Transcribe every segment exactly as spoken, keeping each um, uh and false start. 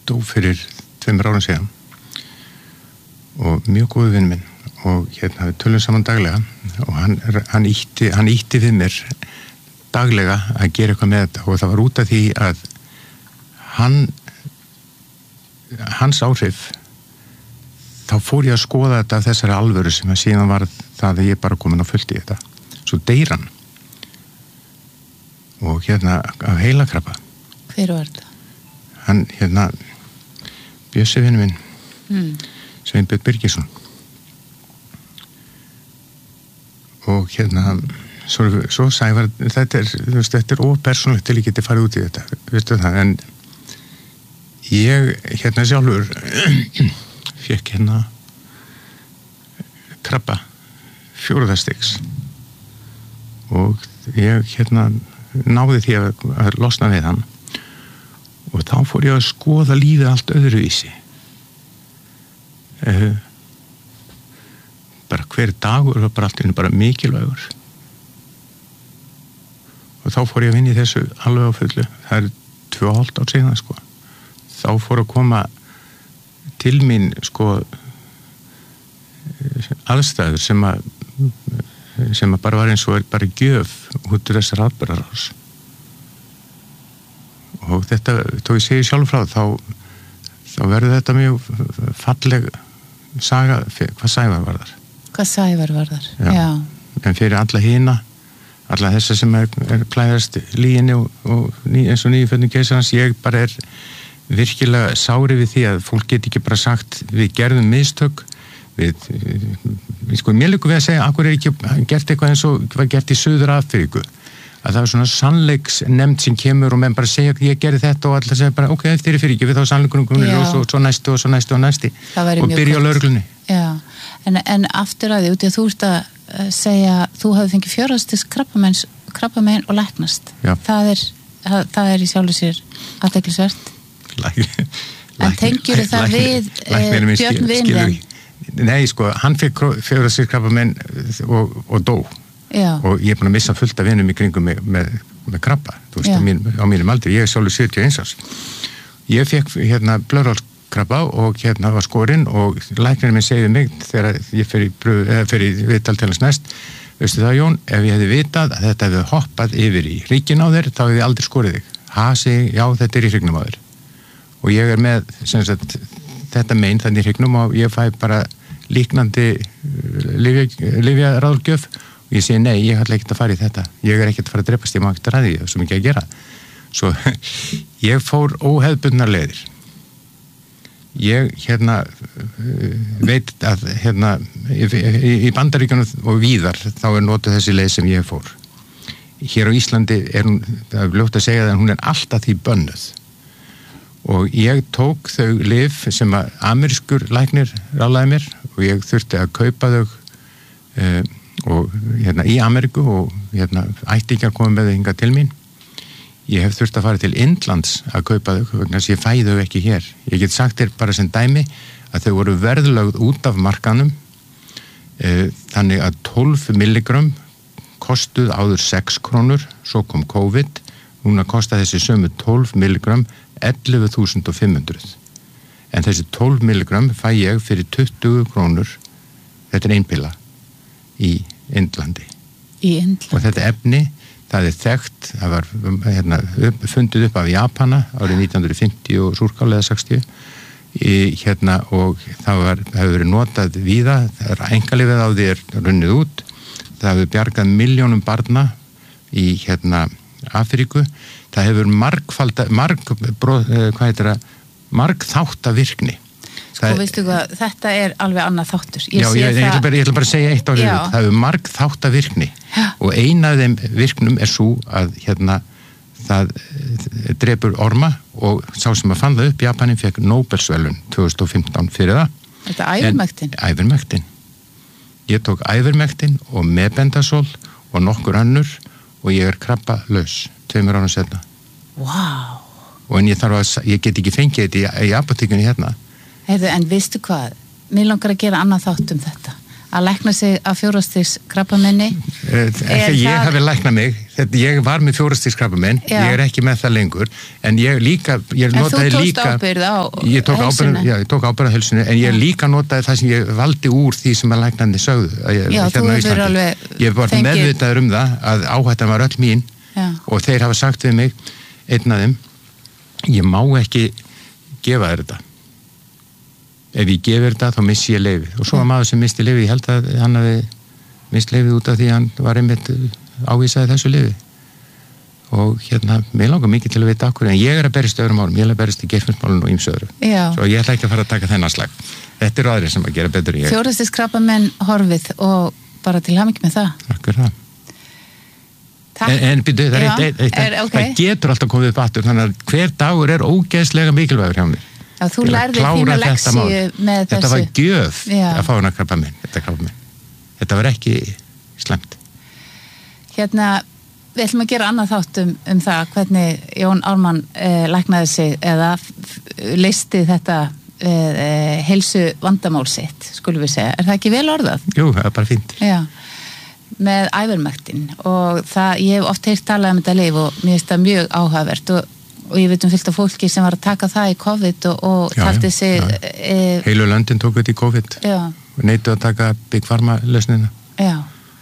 dó fyrir tveimur árum síðan og mjög góðu vinn minn og hérna við tölum saman daglega og hann, hann, ítti, hann ítti við mér daglega að gera eitthvað með þetta og það var út af því að hann hans áhrif þá fór ég að skoða þetta af þessari alvöru sem að síðan var það að ég bara komin á fullt í þetta svo deyr hann og hérna af heilakrabba. Hver var þetta? Hann hérna Bjössi vinur minn mm. Sveinbjörn Birgisson og hérna svo, svo Sævar þetta er, þú veist, þetta er ópersónlegt til ég geti farið út í þetta, veistu það en ég hérna sjálfur fekk hérna krabba fjórða stigs og ég hérna náði því að, að losna við hann og þá fór ég að skoða lífið allt öðruvísi uh, bara hver dagur var bara allt bara mikilvægur og þá fór ég að vinna í þessu alveg á fullu, það er tvö og hálft ár síðan sko, þá fór að koma til mín sko aðstæður sem að sem að bara var eins og er bara gjöf út úr þessar atburðarás og þetta, þó ég segi sjálf frá þá, þá verður þetta mjög falleg saga, hvað Sævar var þar hvað Sævar var þar, já, já. En fyrir alla hina alla þessa sem er, er klæðast líginni og, og ný, eins og nýjuföldin keisarans, ég bara er virkilega sári við því að fólk get ekki bara sagt við gerðum mistök við, við sko, mér líka við að segja akkur er ekki gert eitthvað eins og var gert í Suður Afríku að það var svona sannleiks nefnd sem kemur og menn bara segja ég gerði þetta og allir segja bara ok, þeir eru fyrir ekki við þá sannleikunum grunir og svo, svo næstu og svo næstu og næsti og byrja á lögreglunni. Já, en, en aftur að því út í að þú ert að segja þú hafði fengið fjórastis krabbamenns krabbamein og læknast. Það er, það, það er í sjálfu sér athyglisvert. En tengjur það við eh, Björn Vinren? Nei, sko, hann fekk fjórastis krabbamein og, og dó. Já. Og ég er búin að missa fullt af vinum í kringum með, með, með krabba, þú veist, á, mín, á mínum aldri, ég er sjálfur sjötíu og eins árs. Ég fekk hérna blöðrálskrabba og hérna var skorinn og læknirinn minn segði mig þegar ég fer í, fer í viðtal til hans næst, veistu það Jón, ef ég hefði vitað að þetta hefði hoppað yfir í hrygginn á þér, þá hefði ég aldrei skorið þig. Ha, segi, já, þetta er í hryggnum á þér. Og ég er með, sem sagt, þetta mein þannig í hryggnum og ég fæ bara líknandi lyfjaráðgjöf og ég segi nei, ég ætla ekkert að fara í þetta ég er ekkert að fara að drepast, ég má ekkert að ræði það er svo mikið að gera svo ég fór óhefðbundnar leiðir ég hérna veit að hérna í, í Bandaríkjunum og víðar þá er notuð þessi leið sem ég fór hér á Íslandi er hún það er ljótt að segja það en hún er alltaf því bönnuð og ég tók þau lyf sem að amerískur læknir ráðlaði mér og ég þurfti að kaupa þau um, og hérna í Ameríku og hérna ættingjar komið með þau hingað til mín ég hef þurft að fara til Indlands að kaupa þau vegna þess að ég fæ þau ekki hér ég get sagt þér bara sem dæmi að þau voru verðlögð út af markanum e, þannig að tólf milligrömm kostuð áður sex krónur svo kom COVID núna kosta þessi sömu tólf milligrömm ellefu þúsund fimm hundruð en þessi tólf milligrömm fæ ég fyrir tuttugu krónur þetta er ein pilla í Indlandi. Í Indlandi. Og þetta efni, það er þekkt, það var hérna, upp, fundið upp af Japana árið nítján hundruð fimmtíu og súrkál eða sextíu í, hérna, og það var, það hefur verið notað víða, það er einkalífið á því er runnið út, það hefur bjargað milljónum barna í hérna Afríku, það hefur margfalda, marg, bró, hvað heitir það, margþáttavirkni. Sko veistu hvað, þetta er alveg annað þáttur. Ég Já, ég, ég, ætla bara, ég ætla bara að segja eitt árið út. Það hefur marg þátt að virkni Já. Og eina af þeim virknum er svo að hérna það drepur orma og sá sem að fann það upp, Japanin fekk Nóbelsverðlaun tvö þúsund og fimmtán fyrir það. Þetta er ævermektin? Ævermektin. Ég tók ævermektin og mebendasol og nokkur önnur og ég er krabba laus, tveimur árum setna. Vá. Wow. Og en ég þarf að, ég get ekki fengið þetta í, í apotekunni hérna. Heyrðu, en veistu hvað, mér langar að gera annað þátt um þetta að lækna sig af fjórastigs krabbamenni ekki ég hafi læknað mig þetta, ég var með fjórastigs krabbamenn ég er ekki með það lengur en ég líka ég en þú tókst ábyrgð á ég tók ábyrgð, já, ég tók ábyrgð á heilsunni en ég líka notaði það sem ég valdi úr því sem að læknandi sögðu ég, já, þú hefur alveg ég var fengið... meðvitaður um það að áhættan var öll mín já. Og þeir hafa sagt við mig einn af þeim ég má ekki gefa þér þetta ef ég gefur þetta þá missi ég leyfið og svo var maður sem misti leyfið ég held að hann hafi mist leyfið út af því hann var einmitt ávísaði þessu leyfið og hérna, mér langar mikið til að vita okkur en ég er að berist öðrum málum, ég er að berist í geirfinnsmálun og ýmsu öðru, svo ég ætla ekki að fara að taka þennan slag, þetta eru aðrir sem að gera betur fjórastigs krabbamenn horfið og bara til hamingju með það Takk fyrir það en, en byrju, það, er, eitt, eitt, okay. það getur alltaf komið upp aftur þannig að hver dagur er ógeðslega mikilvægur hjá mér Já, þú lærði þína leksíu með þessu. Þetta var gjöf Já. Að fá hana krabbamein, þetta krabbamein. Þetta var ekki slæmt. Hérna, við ætlum að gera annað þátt um, um það hvernig Jón Ármann eh, læknaði sig eða leysti þetta eh, heilsu vandamál sitt, skulum við segja. Er það ekki vel orðað? Jú, það er bara fínt. Já, með ævermektin og það, ég hef oft heyrt talað um þetta lyf og mér finnst það mjög áhugavert og og ég veit um fylgt af fólki sem var að taka það í COVID og, og já, taldi sig já. E, heilu löndin tók þetta í COVID já. Og neituðu að taka Big Pharma lausnina já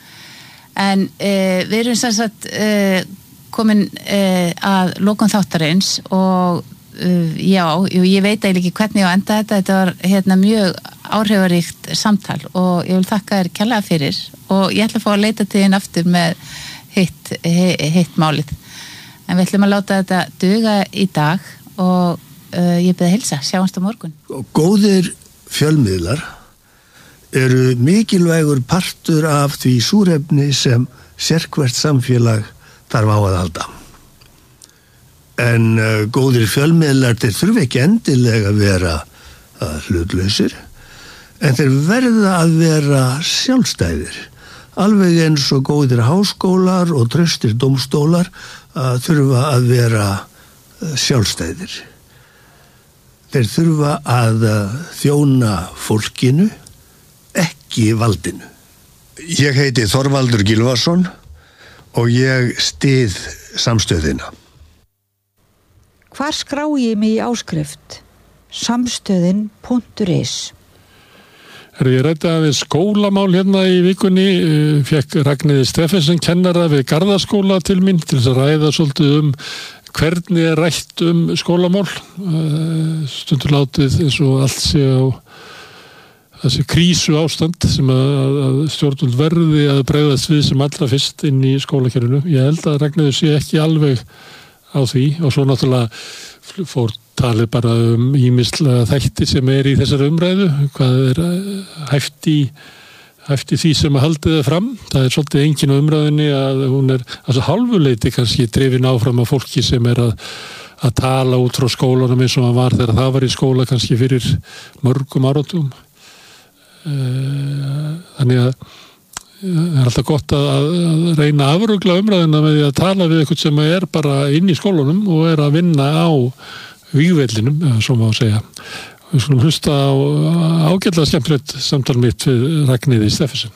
en e, við erum sem sagt e, komin e, að lokum þáttarins og e, já, ég veit eiginlega ekki hvernig ég á enda þetta þetta var hérna mjög áhrifaríkt samtal og ég vil þakka þér kærlega fyrir og ég ætla að fá að leita til þín aftur með hitt, hitt málið en við ætlum að láta þetta duga í dag og uh, ég byrði að heilsa, sjáumst á morgun. Góðir fjölmiðlar eru mikilvægur partur af því súrefni sem sérhvert samfélag þarf á að halda. En uh, góðir fjölmiðlar þeir þurfa ekki endilega að vera uh, hlutlausir en þeir verða að vera sjálfstæðir. Alveg eins og góðir háskólar og traustir dómstólar að þurfa að vera sjálfstæðir. Þeir þurfa að þjóna fólkinu, ekki valdinu. Ég heiti Þorvaldur Gylfason og ég styð samstöðina. Hvar skrá ég mig í áskrift? samstöðin punktur is Ég ræddi aðeins skólamál hérna í vikunni, fekk Ragnheiði Steffensen kennara við Garðaskóla til mín til þess að ræða svolítið um hvernig er rætt um skólamál, stundur látið eins og allt sé á þessi krísu ástand sem að, að stjórnvöld verði að bregðast við sem allra fyrst inn í skólakerfinu. Ég held að Ragnheiði sé ekki alveg á því og svo náttúrulega fór talið bara um ýmislega þætti sem er í þessari umræðu, hvað er hæft í, hæft í því sem að haldið það fram. Það er svolítið enginn á umræðunni að hún er, altså hálfuleiti kannski drifin áfram af fólki sem er að, að tala út frá skólanum eins og hann var þegar það var í skóla kannski fyrir mörgum áratugum. Þannig að það er alltaf gott að, að reyna að afrugla umræðuna með því að tala við eitthvað sem er bara inn í skólanum og er að vinna á vígvellinum, svo má segja. Við skulum hlusta á ágætlega skemmtilegt samtal mitt við Ragnheiði Steffensen.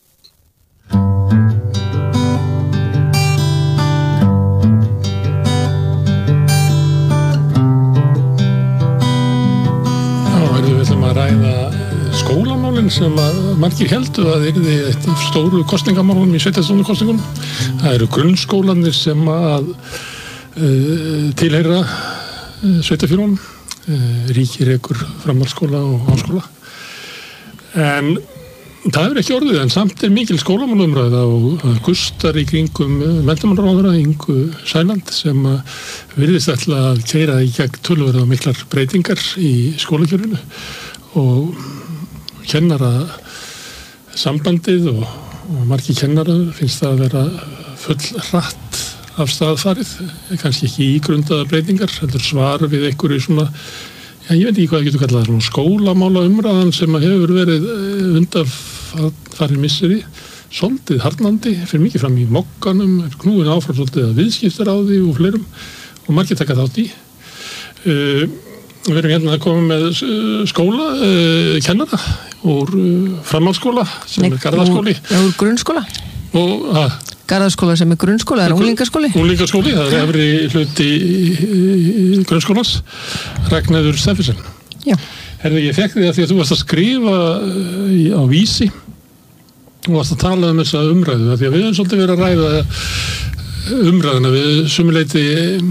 Já, við ætlum að ræða skólamálin sem að margir heldu að yrði eitt af stóru kosningamálum í sveitarstjórnarkosningunum. Það eru grunnskólanir sem að uh, tilheyra uh, sveitarfélögunum, uh, ríki, rekur, framhaldsskóla og háskóla. En það er ekki orðið, en samt er mikil skólamálumræða og gustar í kringum menntamálaráðherra Ingu Sæland sem uh, virðist ætla að keyra í gegn töluverða miklar breytingar í skólakerfinu og kennara sambandið og, og margir kennara finnst það að vera full hratt af staðfarið, kannski ekki ígrundaða breytingar, heldur svar við einhverju svona, já ég veit ekki hvað það getur kallað, svona skólamála umræðan sem hefur verið undanfarin misseri, svolítið harnandi, fyrir mikið fram í mokkanum, knúin áfram svolítið að viðskiptaráði og fleirum og margir taka þátt í. Uh, við erum hérna að koma með skóla, uh, kennara úr uh, framhaldsskóla sem Nei, er Garðaskóli. Úr, úr grunnskóla. Og, að, Garðaskóla sem er grunnskóla, er unglingaskóli? Unglingaskóli, það er efri hluti í grunnskólans, Ragnheiður Steffensen. Já. Herði, ég fekk því að því að þú varst að skrifa í, á Vísi og varst að tala um þessa umræðu, að því að við höfum svolítið verið að ræða umræðuna við sumuleiti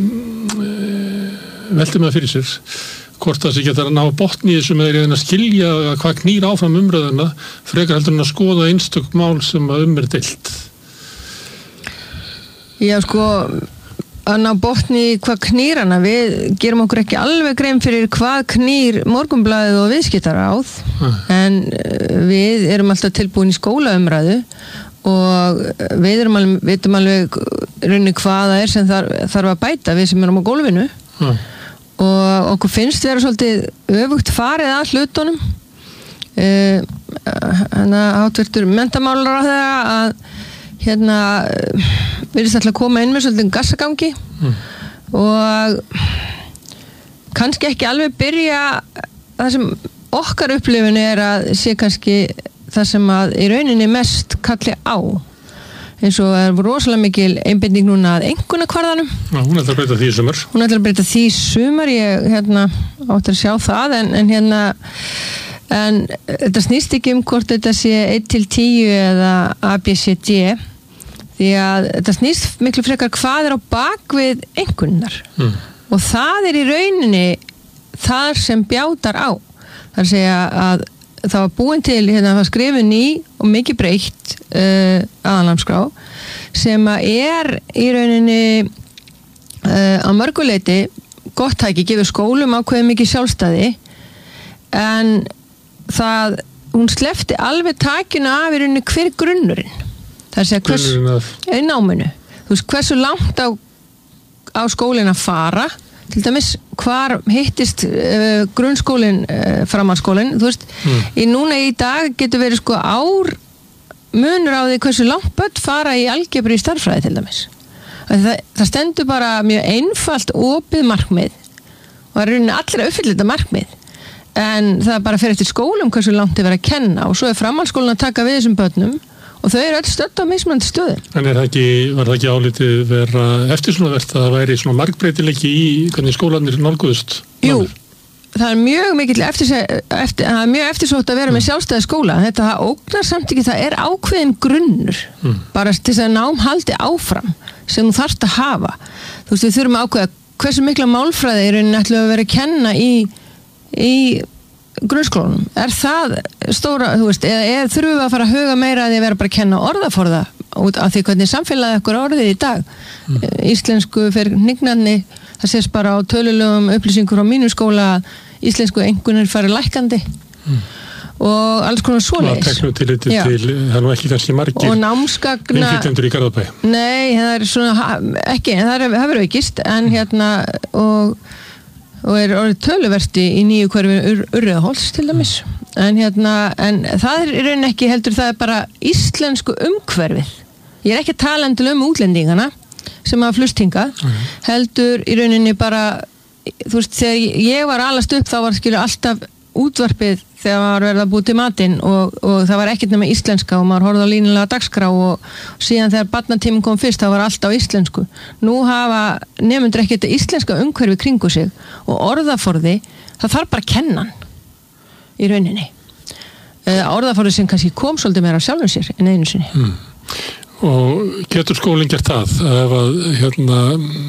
velti maður fyrir sér hvort það sé getur að ná botni í þessu með að skilja hvað knýr áfram umræðuna frekar heldur en að skoða einstök mál sem að um er deilt. Já, sko að ná botni hvað knýr hana, við gerum okkur ekki alveg grein fyrir hvað knýr Morgunblaðið og Viðskiptaráð mm. en við erum alltaf tilbúin í skólaumræðu og við erum alveg, vitum alveg rauninni hvað það er sem þarf, þarf að bæta við sem erum á gólfinu mm. og okkur finnst vera svolítið öfugt farið að hlutunum þannig að háttvirtur menntamálar á það að hérna virðist alltaf að koma inn með svolítið gassagangi mm. og kannski ekki alveg byrja það sem okkar upplifun er að sé kannski það sem að í rauninni mest kalli á eins og er rosalega mikil einbinding núna að einkunnakvarðanum. Já, hún ætlar að breyta því í sumar. Hún ætlar að breyta því í sumar, ég hérna áttur að sjá það en, en hérna en þetta snýst ekki um hvort þetta sé eitt til tíu eða A B C D því að þetta snýst miklu frekar hvað er á bakvið einkunnar mm. og það er í rauninni þar sem bjátar á. Það er að segja að það var búin til, hérna, það var skrifin ný og mikið breytt uh, aðalnámskrá sem að er í rauninni uh, á mörguleiti gott tæki, gefur skólum ákveðið mikið sjálfstæði en það, hún sleppti alveg takinu af í rauninni hver grunnurinn. Það er að segja hvers, er náminu. Þú veist, hversu langt á, á skólinn að fara til dæmis hvar hittist uh, grunnskólinn, uh, framhaldsskólinn, þú veist, mm. í núna í dag getur verið sko ár munur á því hversu langt börn fara í algebru í starffræði til dæmis. Það, það stendur bara mjög einfalt opið markmið og það er rauninni allir að uppfylla þetta markmið en það bara fer eftir skólum hversu langt þið verið að kenna og svo er framhaldsskólinn að taka við þessum börnum og þau eru öll stödd á mismunandi stöðum. En er það ekki, var það ekki álitið vera eftirsóknarvert að það væri svona margbreytileiki í hvernig skólarnir nálguðust? Jú, það er mjög mikill eftir, eftir, það er mjög eftirsótt að vera mm. með sjálfstæði skóla. Þetta það ógnar samt ekki, það er ákveðin grunnur mm. bara til þess að nám haldi áfram sem þú þarft að hafa. Þú veist, við þurfum að ákveða hversu mikla málfræði er rauninni ætlum að vera að kenna í, í grunnskólanum, er það stóra, þú veist, eða, eða þurfum við að fara að huga meira að því að vera bara að kenna orðaforða út af því hvernig samfélagið okkur orðið í dag mm. íslensku fyrir hnignarni, það sést bara á tölulegum upplýsingur á mínum skóla íslensku einkunnir farið lækkandi mm. og alls konar svoleiðis. Það teknum til þetta til, það er nú ekki kannski margir og námsgagna innflytjendur í Garðabæ. Nei, það er svona ekki, það er, hefur aukist en hérna og og er orðið töluverti í nýju hverfi Urriðaholts til dæmis en, hérna, en það er í rauninni ekki heldur það er bara íslensku umhverfið ég er ekki að tala endur um útlendingana sem hafa flust hingað mm. heldur í rauninni bara þú veist þegar ég var alast upp þá var skilur alltaf útvarpið þegar maður verið að búið til matinn og, og það var ekkert nema íslenska og maður horfði á línulega dagskrá og, og síðan þegar barnatíminn kom fyrst það var allt á íslensku. Nú hafa nemendur ekki þetta íslenska umhverfi kringu sig og orðaforði, það þarf bara að kenna í rauninni. Orðaforði sem kannski kom svolítið meira af sjálfum sér en einu sinni. Mm. Og getur skólinn gert það ef að hérna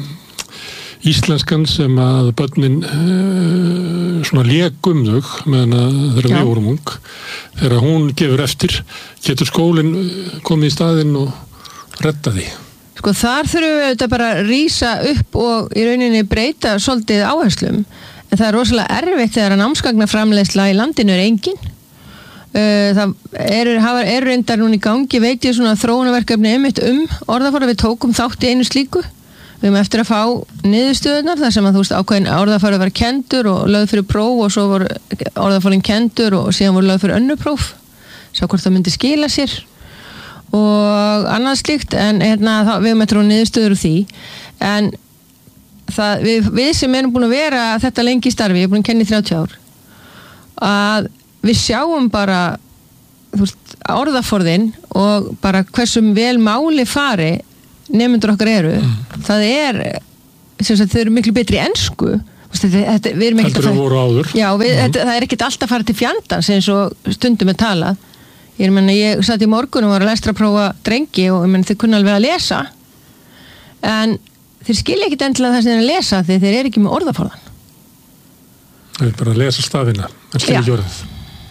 íslenskan sem að börnin uh, svona lék um þau meðan að þeirra við vorum ung þegar hún gefur eftir getur skólinn komið í staðinn og redda því. Sko þar þurfum við auðvitað bara að rísa upp og í rauninni breyta svolítið áherslum en það er rosalega erfitt þegar að námsgagnaframleiðsla í landinu er engin uh, það eru er reyndar núna í gangi veit ég svona þróunarverkefni einmitt um orðaforða við tókum þátt í einu slíku við erum eftir að fá niðurstöðunar þar sem að þú veist ákveðin orðafæri var kendur og lögð fyrir próf og svo voru orðafærin kendur og síðan voru lögð fyrir önnur próf sjá hvort það myndi skila sér og annað slíkt en hérna, þá, við erum eftir á niðurstöður úr því en það, við, við sem erum búin að vera þetta lengi í starfi, ég er búin að kenna í þrjátíu ár, að við sjáum bara þú veist, orðaforðin og bara hversum vel máli fari nemendur okkar eru, mm. það er sem sagt, þau eru miklu betri í ensku. Þetta, þetta, við erum ekkert að fara, já, við, mm. þetta, það er ekkert alltaf að fara til fjandans eins og stundum er talað. Ég menna, ég satt í morgun og var að lestrarprófa drengi og ég menna, þeir kunna alveg að lesa en þeir skilja ekkert endilega það sem þeir að lesa því þeir eru ekki með orðaforðan. Það er bara að lesa stafina, en skilja ekki orðið.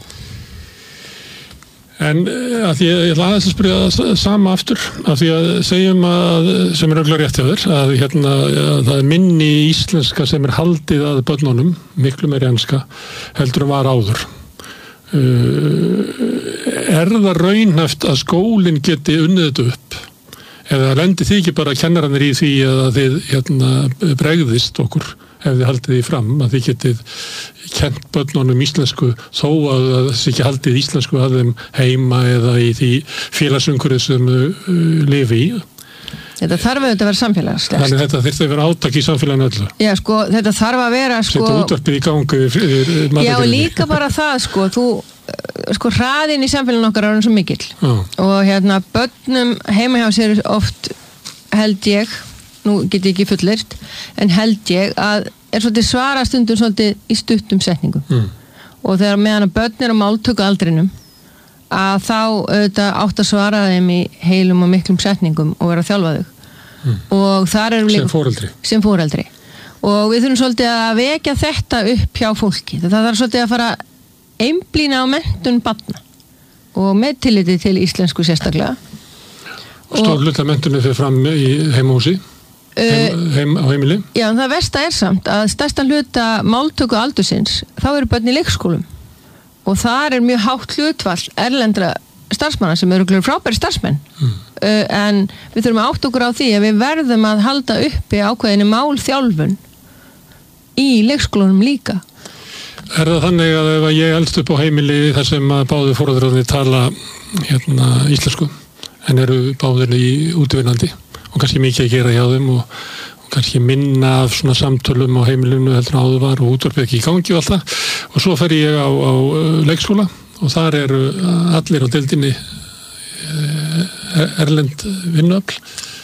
En að því ég ætla aðeins að spyrja sama aftur, af því að segjum að, sem er örugglega rétt hjá þér, að hérna, að það er minni íslenska sem er haldið að börnunum, miklu meiri enska, heldur en var áður. Uh, er það raunhæft að skólinn geti unnið þetta upp? Eða lendir þið ekki bara kennararnir í því að þið hérna, bregðist okkur ef þið haldið því fram, að þið getið kent börnunum íslensku þó að þið ekki haldið íslensku að þeim heima eða í því félagsumhverfi sem þau uh, lifi í. Þetta þarf auðvitað að vera samfélagslegt. Þannig þetta þyrfti að vera átak í samfélaginu öllu. Já, sko, þetta þarf að vera, sko... Setja útvarpið í gangi yfir matargerðinni. Já, og líka bara það, sko, þú, sko, hraðin í samfélaginu okkar er svo mikill. Já. Og hérna, börnum heima hjá sér oft, held ég, nú get ég ekki fullyrt, en held ég að er svolítið svara stundum svolítið í stuttum setningum. Mm. Og þegar meðan að börn er á máltöku aldrinum, að þá auðvitað átt að svara þeim í heilum og miklum setningum og vera að þjálfa þau. Mm. Og þar erum sem foreldri. Sem foreldri. Og við þurfum svolítið að vekja þetta upp hjá fólki. Það þarf svolítið að fara einblína á menntun barna og með tilliti til íslensku sérstaklega. Stór hluta menntunu fyrir fram í heimahúsi, heim, heim, á heimili. Já, en það versta er samt að stærsta hluta máltöku aldursins, þá eru börn í leikskólum. Og þar er mjög hátt hlutfall erlendra starfsmanna sem eru frábæri starfsmenn. Mm. Uh, en við þurfum að átta okkur á því að við verðum að halda uppi ákveðinni málþjálfun í leikskólunum líka. Er það þannig að ef ég elst upp á heimili þar sem að báðu foreldrarnir tala hérna, íslensku en eru báðir í útivinnandi og kannski mikið að gera hjá þeim og kannski minna af svona samtölum á heimilinu heldur áður var og útvarpið ekki í gangi og allt það og svo fer ég á, á leikskóla og þar eru allir á deildinni erlend vinnuafl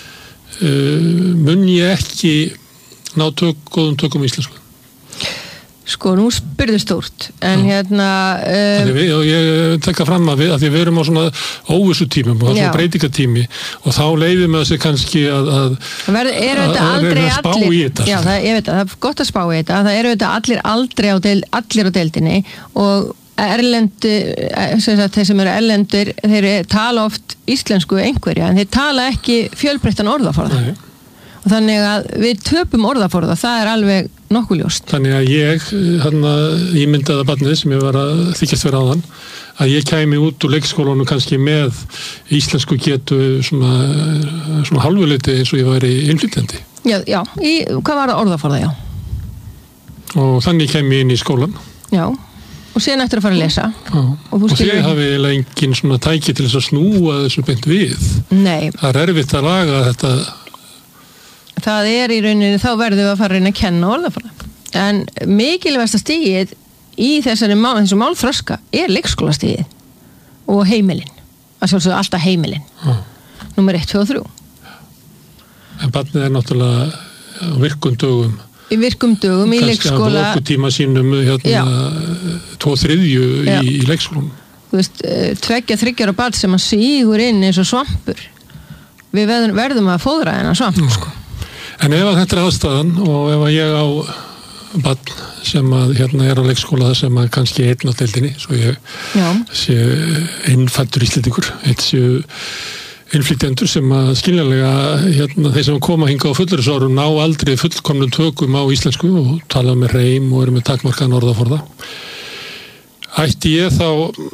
mun ég ekki ná tök, góðum tökum í íslensku? Sko, nú spyrðu stórt, en já. Hérna... Um, við, og ég tekka fram að við, að við verum á svona óvissu tímum og svona breytingatími og þá leiðum við þessi kannski að að, verð, að, að reyna að spá allir, í þetta. Já, það, ég veit að það er gott að spá í þetta, það eru þetta allir aldrei á, deil, allir á deildinni og erlendu, sem sagt, þeir sem eru erlendur, þeir tala oft íslensku einhverja, en þeir tala ekki fjölbreyttan orðaforða. Nei. Og þannig að við töpum orðaforða, það er alveg nokkuð ljóst. Þannig að ég, hann að ég myndaði að barnið sem ég var að þykjast vera áðan, að ég kæmi út úr leikskólanum kannski með íslensku getu svona, svona halvuleiti eins og ég væri innflytjandi. Já, já, í, hvað var það orðaforða, já? Og þannig kæmi ég inn í skólan. Já, og síðan eftir að fara að lesa. Já, og, og þið hafi eiginlega engin svona tæki til þess að snúa þessu beint við. Nei. Það er erfitt að laga þetta. Það er í rauninni, þá verðum við að fara að reyna að kenna orðaforða. En mikilvægasta stigið í þessari mál, þessu málþroska er leikskólastigið og heimilin. Það sjálfsögðu alltaf heimilin. Ah. Númer eitt, tvö og þrjú. En barnið er náttúrulega á virkum dögum. Í virkum dögum í leikskóla. Kannski að tíma sínum hérna tvo þriðju í, í leikskólum. Þú veist, tveggja, þriggjar og barn sem að sígur inn eins og svampur. Við verðum, verðum að fóðra þennan svamp, mm. sko. En ef þetta er aðstæðan og ef ég á barn sem að hérna er á leikskóla sem að kannski einn á deildinni, svo ég Já. sé innfæddur íslendingur, eitt séu innflytjendur sem að skiljanlega hérna, þeir sem koma hinga á fullurisárum ná aldrei fullkomnum tökum á íslensku og tala með reym og eru með takmarkaðan orðaforða. Ætti ég þá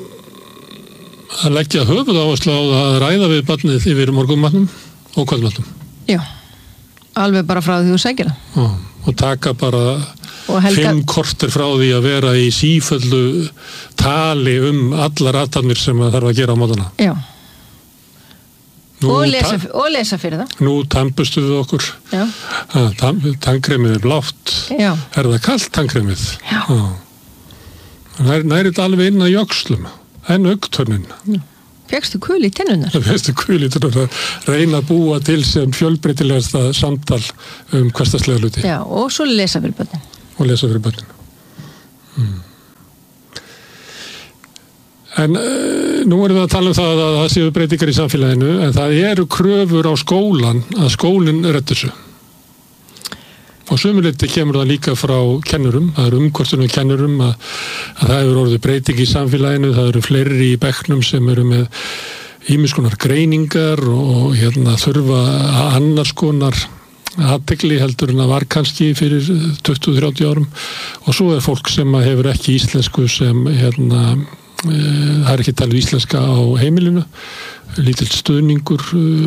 að leggja höfuð áherslu á að ræða við barnið yfir morgunmatnum og kvöldmatnum? Já. Alveg bara frá því þú segir það. Já, og taka bara helga... fimm korter frá því að vera í síföldu tali um allar aðtapnir sem það þarf að gera á mótana. Já. Nú, og, lesa, og lesa fyrir það. Nú tampustu við okkur. Já. Tannkremið er blátt. Já. Er það kalt tannkremið? Já. Það er þetta alveg inn að jöxlum, en augntönnin. Fékkstu kul í tennunar? Fékkstu kul í tennunar, reyna að búa til sem fjölbreytilegasta samtal um hversdagslega hluti. Já, og svo lesa fyrir börnin. Og lesa fyrir börnin. Hmm. En uh, nú erum við að tala um það að það séu breytingar í samfélaginu, en það eru kröfur á skólan að skólinn reddi þessu. Og sumuleyti kemur það líka frá kennurum, það eru umkvörtunum kennurum að, að það hefur orðið breyting í samfélaginu, það eru fleiri í bekknum sem eru með ýmiss konar greiningar og hérna þurfa annars konar athygli heldur en það var kannski fyrir tuttugu til þrjátíu árum, og svo er fólk sem hefur ekki íslensku sem hérna það er ekki talið íslenska á heimilinu, lítill stuðningur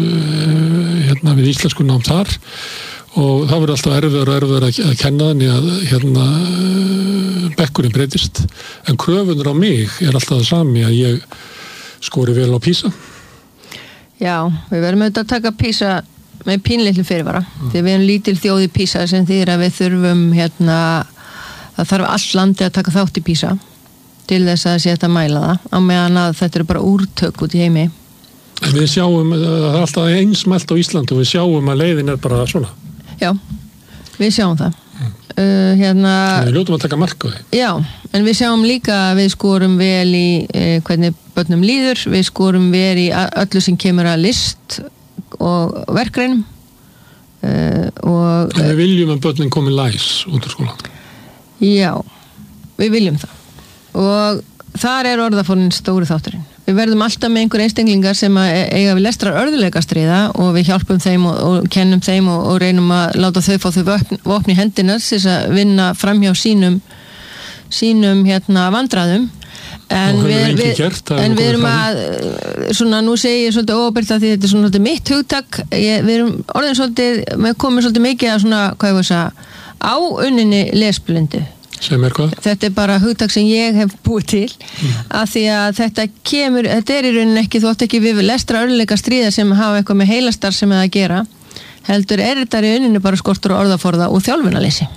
hérna við íslensku nám þar, og það verður alltaf erfiðar og erfiðar að kenna þannig að hérna bekkurinn breytist, en kröfunir á mig er alltaf það sami, að ég skori vel á PISA. Já, við verðum auðvitað að taka PISA með pínlitlu fyrirvara, mm. því við erum lítil þjóð í PISA sem þýðir að við þurfum hérna, það þarf all landi að taka þátt í PISA til þess að sé þetta mæla það, á meðan að þetta eru bara úrtök út í heimi. En við sjáum, það er alltaf einsmælt á Íslandi og við sjáum að leiðin er bara svona. Já, við sjáum það. Mm. Uh, hérna, við ljótum að taka mark á því. Já, en við sjáum líka að við skorum vel í eh, hvernig börnum líður, við skorum vel í öllu sem kemur að list og verkreinum. Uh, og, en við viljum að börnin komi læs út úr skólan. Já, við viljum það. Og þar er orðafornin stóri þátturinn. Við verðum alltaf með einhver einstaklingar sem eiga við lestrar örðuleika stríða og við hjálpum þeim og, og kennum þeim og, og reynum að láta þau fá þau vopn, vopn í hendina til þess að vinna framhjá sínum sínum hérna vandræðum. En við, við, gert, en við erum að svona, nú segi ég svolítið óábyrgt að því þetta er svona svolítið mitt hugtak, ég, við erum orðin svolítið, við komum svolítið mikið að svona, hvað ég veist að áunninni lesblindu. Sem er hvað? Þetta er bara hugtak sem ég hef búið til, mm. að því að þetta kemur, þetta er í rauninni ekki, þú átt ekki við lestra örðuleika stríða sem hafa eitthvað með heilastar sem að gera, heldur er þetta í rauninni bara skortur og orðaforða og þjálfunarleysi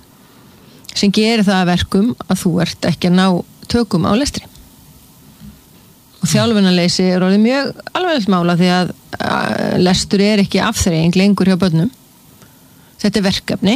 sem gerir það að verkum að þú ert ekki að ná tökum á lestri. Og þjálfunarleysi er orðið mjög alvarlegt mála því að lestur er ekki afþreying lengur hjá börnum. Þetta er verkefni.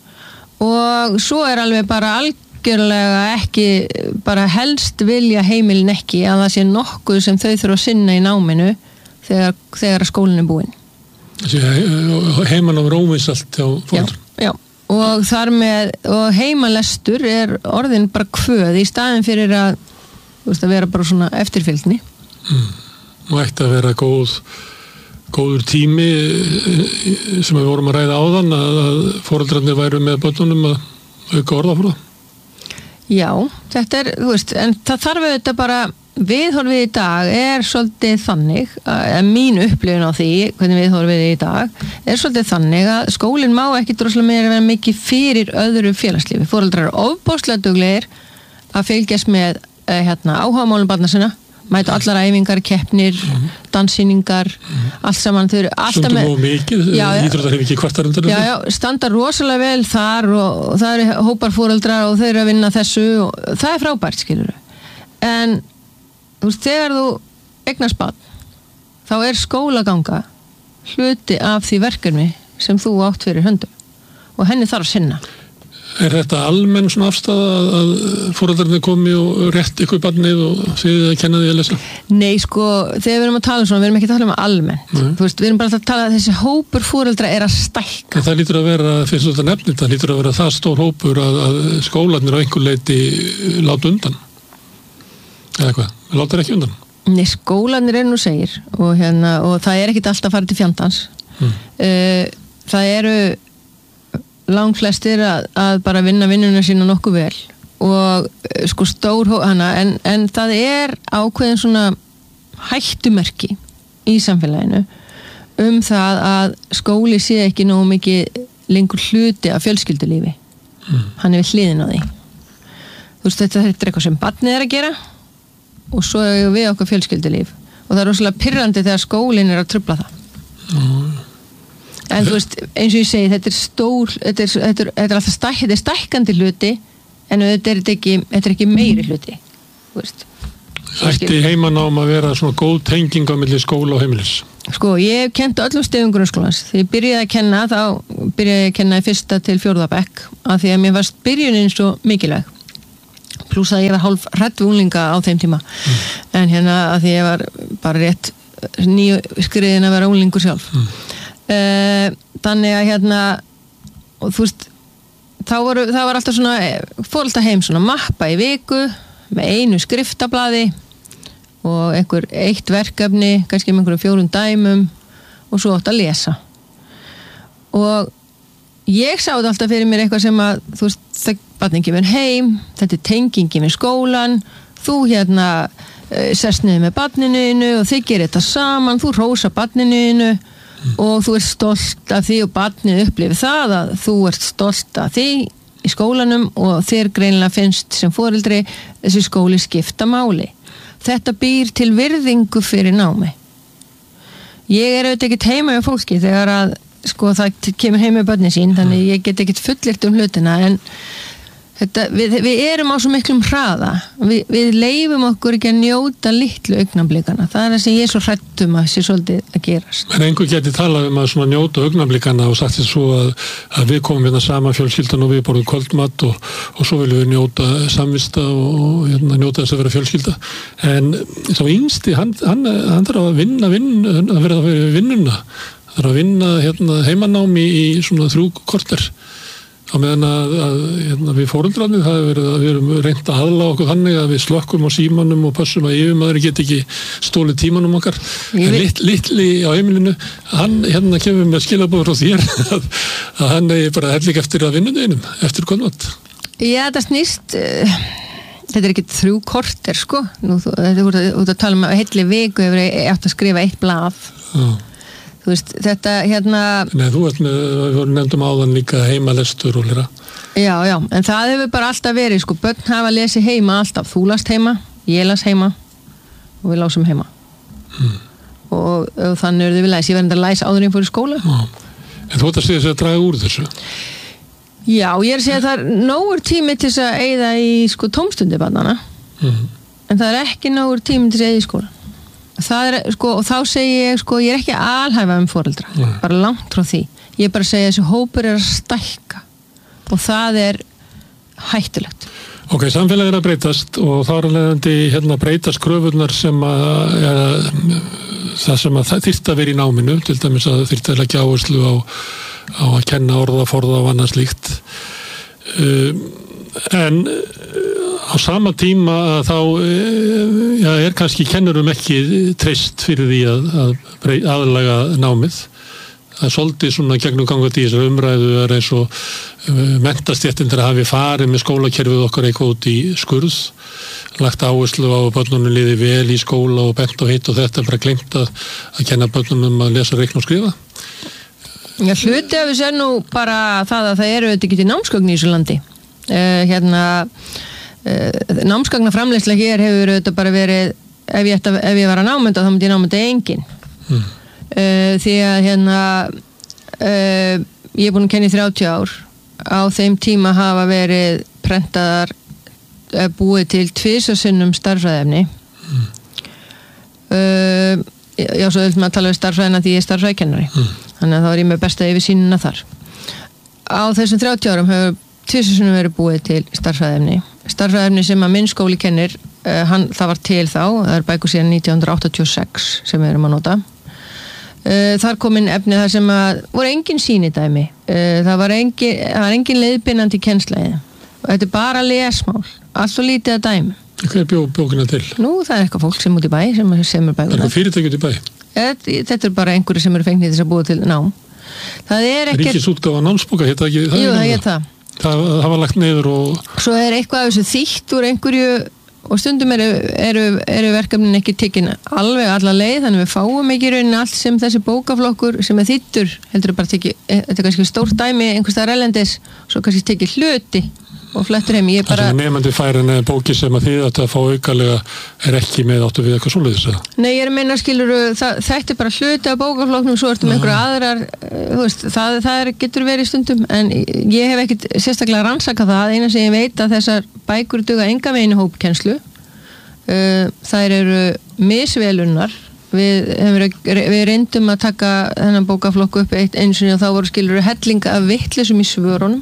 Og svo er alveg bara algjörlega ekki, bara helst vilja heimilin ekki að það sé nokkuð sem þau þurfa að sinna í náminu þegar, þegar skólinn er búinn. Heimanám er óvinsælt hjá foreldrum. Já, já, og þar með, og heimalestur er orðin bara kvöð í staðin fyrir að, þú veist, að vera bara svona eftirfylgni. Mm. Og ætti að vera góð góður tími sem við vorum að ræða áðan að, að foreldrarnir væru með börnunum að auka orðaforða. Já, þetta er, þú veist, en það þarf auðvitað bara, viðhorfið í dag er svolítið þannig, að mín upplifun á því, hvernig viðhorfið í dag, er svolítið þannig að skólinn má ekki droslega meira vera mikið fyrir öðru félagslífi. Foreldrar eru ofboðslega duglegir að fylgjast með eh, hérna, áhugamálum barna sinna, mætu allar æfingar, keppnir, mm. danssýningar, mm. allt saman. Þau eru alltaf með... Stundum og mikið, íþróttar hefur ekki kvartar undan þessu. Já, já, standa rosalega vel þar og, og það eru hópar foreldrar og þau eru að vinna þessu og það er frábært, skilur þau. En, þú veist, þegar þú eignast barn, þá er skólaganga hluti af því verkefni sem þú átt fyrir höndum og henni þarf að sinna. Er þetta almenn svona afstæða að foreldrarnir komi og rétt ykkur barnið og þið að kenna því að lesa? Nei, sko, þegar við erum að tala um svona, við erum ekki að tala um almennt. Þú veist, við erum bara að tala að þessi hópur foreldra er að stækka. En það lítur að vera, fyrst og þetta nefnir, það lítur að vera það stór hópur að, að skólarnir á einhver leiti láta undan. Eða hvað? Láta ekki undan? Nei, skólarnir er nú segir og, hérna, og það er ekkit alltaf að fara til fjandans. Hmm. Uh, það eru langt flestir að, að bara vinna vinnuna sína nokkuð vel og sko stór hana en, en það er ákveðin svona hættumerki í samfélaginu um það að skóli sé ekki nógu mikið lengur hluti af fjölskyldulífi. Mm. Hann er við hliðin á því. Þú veist, þetta, þetta er eitthvað sem barnið er að gera og svo er við okkar fjölskyldulíf og það er rosalega pirrandi þegar skólinn er að trufla það. Mm. En þú veist, eins og ég segi, þetta er stór, þetta er, þetta er, þetta er alltaf stæk, þetta er stækkandi hluti, en þetta er ekki, þetta er ekki meiri hluti, þú veist. Ætti heimanám að vera svona góð tenging á milli skóla og heimilis? Sko, ég kennti öllum stigum grunnskólans. Þegar ég byrjaði að kenna, þá byrjaði ég að kenna í fyrsta til fjórða bekk, af því að mér varst byrjunin svo mikilvæg. Plús að ég var hálf hrædd við unglinga á þeim tíma. Mm. En hérna, að því ég var bara rétt nýju skriðin að vera unglingur sjálf. Mm. Uh, þannig að hérna og þú veist þá voru, það var alltaf svona fór alltaf heim svona mappa í viku með einu skriftablaði og einhver eitt verkefni kannski með einhverjum fjórum dæmum og svo átt að lesa og ég sá þetta alltaf fyrir mér eitthvað sem að þú veist, það barnið kemur heim þetta er tengingi með skólan þú hérna uh, sest niður með barninu og þið gerir þetta saman þú rósa barninu Mm. og þú ert stolt af því og barnið upplifir það að þú ert stolt af því í skólanum og þér greinilega finnst sem foreldri þessi skóli skipta máli. Þetta býr til virðingu fyrir námi. Ég er auðvitað ekkert heima hjá fólki þegar að sko það kemur heim með börnin sín þannig ég get ekkert fullirt um hlutina en þetta, við, við erum á svo miklum hraða við, við leifum okkur ekki að njóta litlu augnablikana, það er það sem ég er svo hrættum að sé svolítið að gerast. En einhver geti talað um að svona njóta augnablikana og sagt þess svo að, að við komum hérna saman fjölskyldan og við borðum kvöldmat og, og svo viljum við njóta samvista og, og hérna, njóta þess að vera fjölskylda en sá yngsti, hann, hann, hann þarf að vinna vinn, að vera að vera vinnuna það þarf að vinna hérna, heimanámi í svona þrjú korter á meðan að, að hérna, við fóreldrarnir það er verið að við erum reynt að aðla okkur þannig að við slökkum á símanum og passum að yfirmaður get ekki stólið tímanum okkar en lit, litli á heimilinu hann hérna kemur með skilabóður frá þér að, að hann er bara hellik eftir að vinna einum, eftir kvöldmatt. Já, það snýst uh, þetta er ekki þrjú korter sko Nú, þú, þetta er út að tala um að heilli viku hefur ég átt að skrifa eitt blað Já Þú veist, þetta hérna... Nei, þú ert með, við vorum nefndum áðan líka heimalestur og lera. Já, já, en það hefur bara alltaf verið, sko, börn hafa lesið heima alltaf. Þú last heima, ég las heima og við lásum heima. Hmm. Og, og þannig eruð við læs. Ég verði að læsa áður en fór í skóla. Já. En þú ert að segja þess að draga úr þessu? Já, ég er að segja að það er nógur tími til þess að eyða í, sko, tómstundi barnana. Hmm. En það er ekki nógur tími til þess að eyða í skóla. Það er, sko, og þá segi ég, sko, ég er ekki alhæfa um foreldra, Nei. bara langt frá því. Ég er bara að segja að þessi hópur er að stækka og það er hættulegt. Ok, samfélagið er að breytast og þá er leiðandi hérna breytast kröfurnar sem að, ja, það sem að það þyrfti að vera í náminu, til dæmis að þyrfti að leggja áherslu á, á að kenna orða, forða og annað slíkt. Um, en á sama tíma að þá ja, er kannski kennurum ekki treyst fyrir því að, að aðlaga námið. Það er svolítið svona gegnum gangandi í þessar umræðu er eins og uh, menntastjættindir að hafi farið með skólakerfið okkar eitthvað út í skurð, lagt áherslu á að börnunum liði vel í skóla og bent og hitt og þetta er bara glemt að, að kenna börnunum að lesa, reikna og skrifa. Já, hluti af þessu er nú bara það að það eru þetta ekki til námsgögn í þessu landi. Uh, hérna Uh, námsgagna framleiðsla hér hefur auðvitað bara verið ef ég, ætta, ef ég var að námynda þá myndi ég námynda engin mm. uh, því að hérna uh, ég er búin að kenna í þrjátíu ár á þeim tíma hafa verið prentaðar uh, búið til tvisasinnum starffræðefni mm. uh, já svo öll með að tala við starffræðina því ég er starffræðikennari mm. þannig að þá er ég með besta yfirsýnina þar á þessum þrjátíu árum hefur tvisasinnum verið búið til starffræðefni starffræðefni sem að minn skóli kennir uh, hann, það var til þá, það er bækur síðan nítján hundruð áttatíu og sex sem við erum að nota uh, þar kom inn efni þar sem að voru engin sýnidæmi uh, það var engin, það var engin leiðbeinandi kennsla og þetta er bara lesmál allt og lítið að dæmi. Hvað er bjó, bjókina til? Nú, það er eitthvað fólk sem út í bæ sem semur bækunar. Það er eitthvað fyrirtæki út í bæ? Þetta, þetta er bara einhverju sem eru fengnið þess að búa til nám. Það er ekkert... Ríkisútgáfa námsbóka, hétta ekki? Jú, það er það. Það, það var lagt niður og... Svo er eitthvað af þessu þýtt úr einhverju og stundum eru, eru, eru verkefnin ekki tekin alveg alla leið þannig við fáum ekki raunin allt sem þessi bókaflokkur sem er þýttur heldur bara tekið, þetta er kannski stórt dæmi einhvers staðar erlendis, svo kannski tekið hluti og flettur heim. Ég bara... Það sem nefandi færin eða bóki sem að þið að fá aukalega er ekki með áttu við eitthvað svoleiðis eða? Nei, ég er að meina skilur þetta er bara hluti af bókafloknum, svo ertu með einhverja aðrar, þú veist, það, það er, getur verið stundum, en ég hef ekkit sérstaklega rannsakað það, eina sem ég veit að þessar bækur duga enga veginn í hópkennslu. Þær eru misvelunnar. Við, við reyndum að taka þennan bókaflokku upp eitt eins og þá voru skilur hellinga af vittlisum í svörunum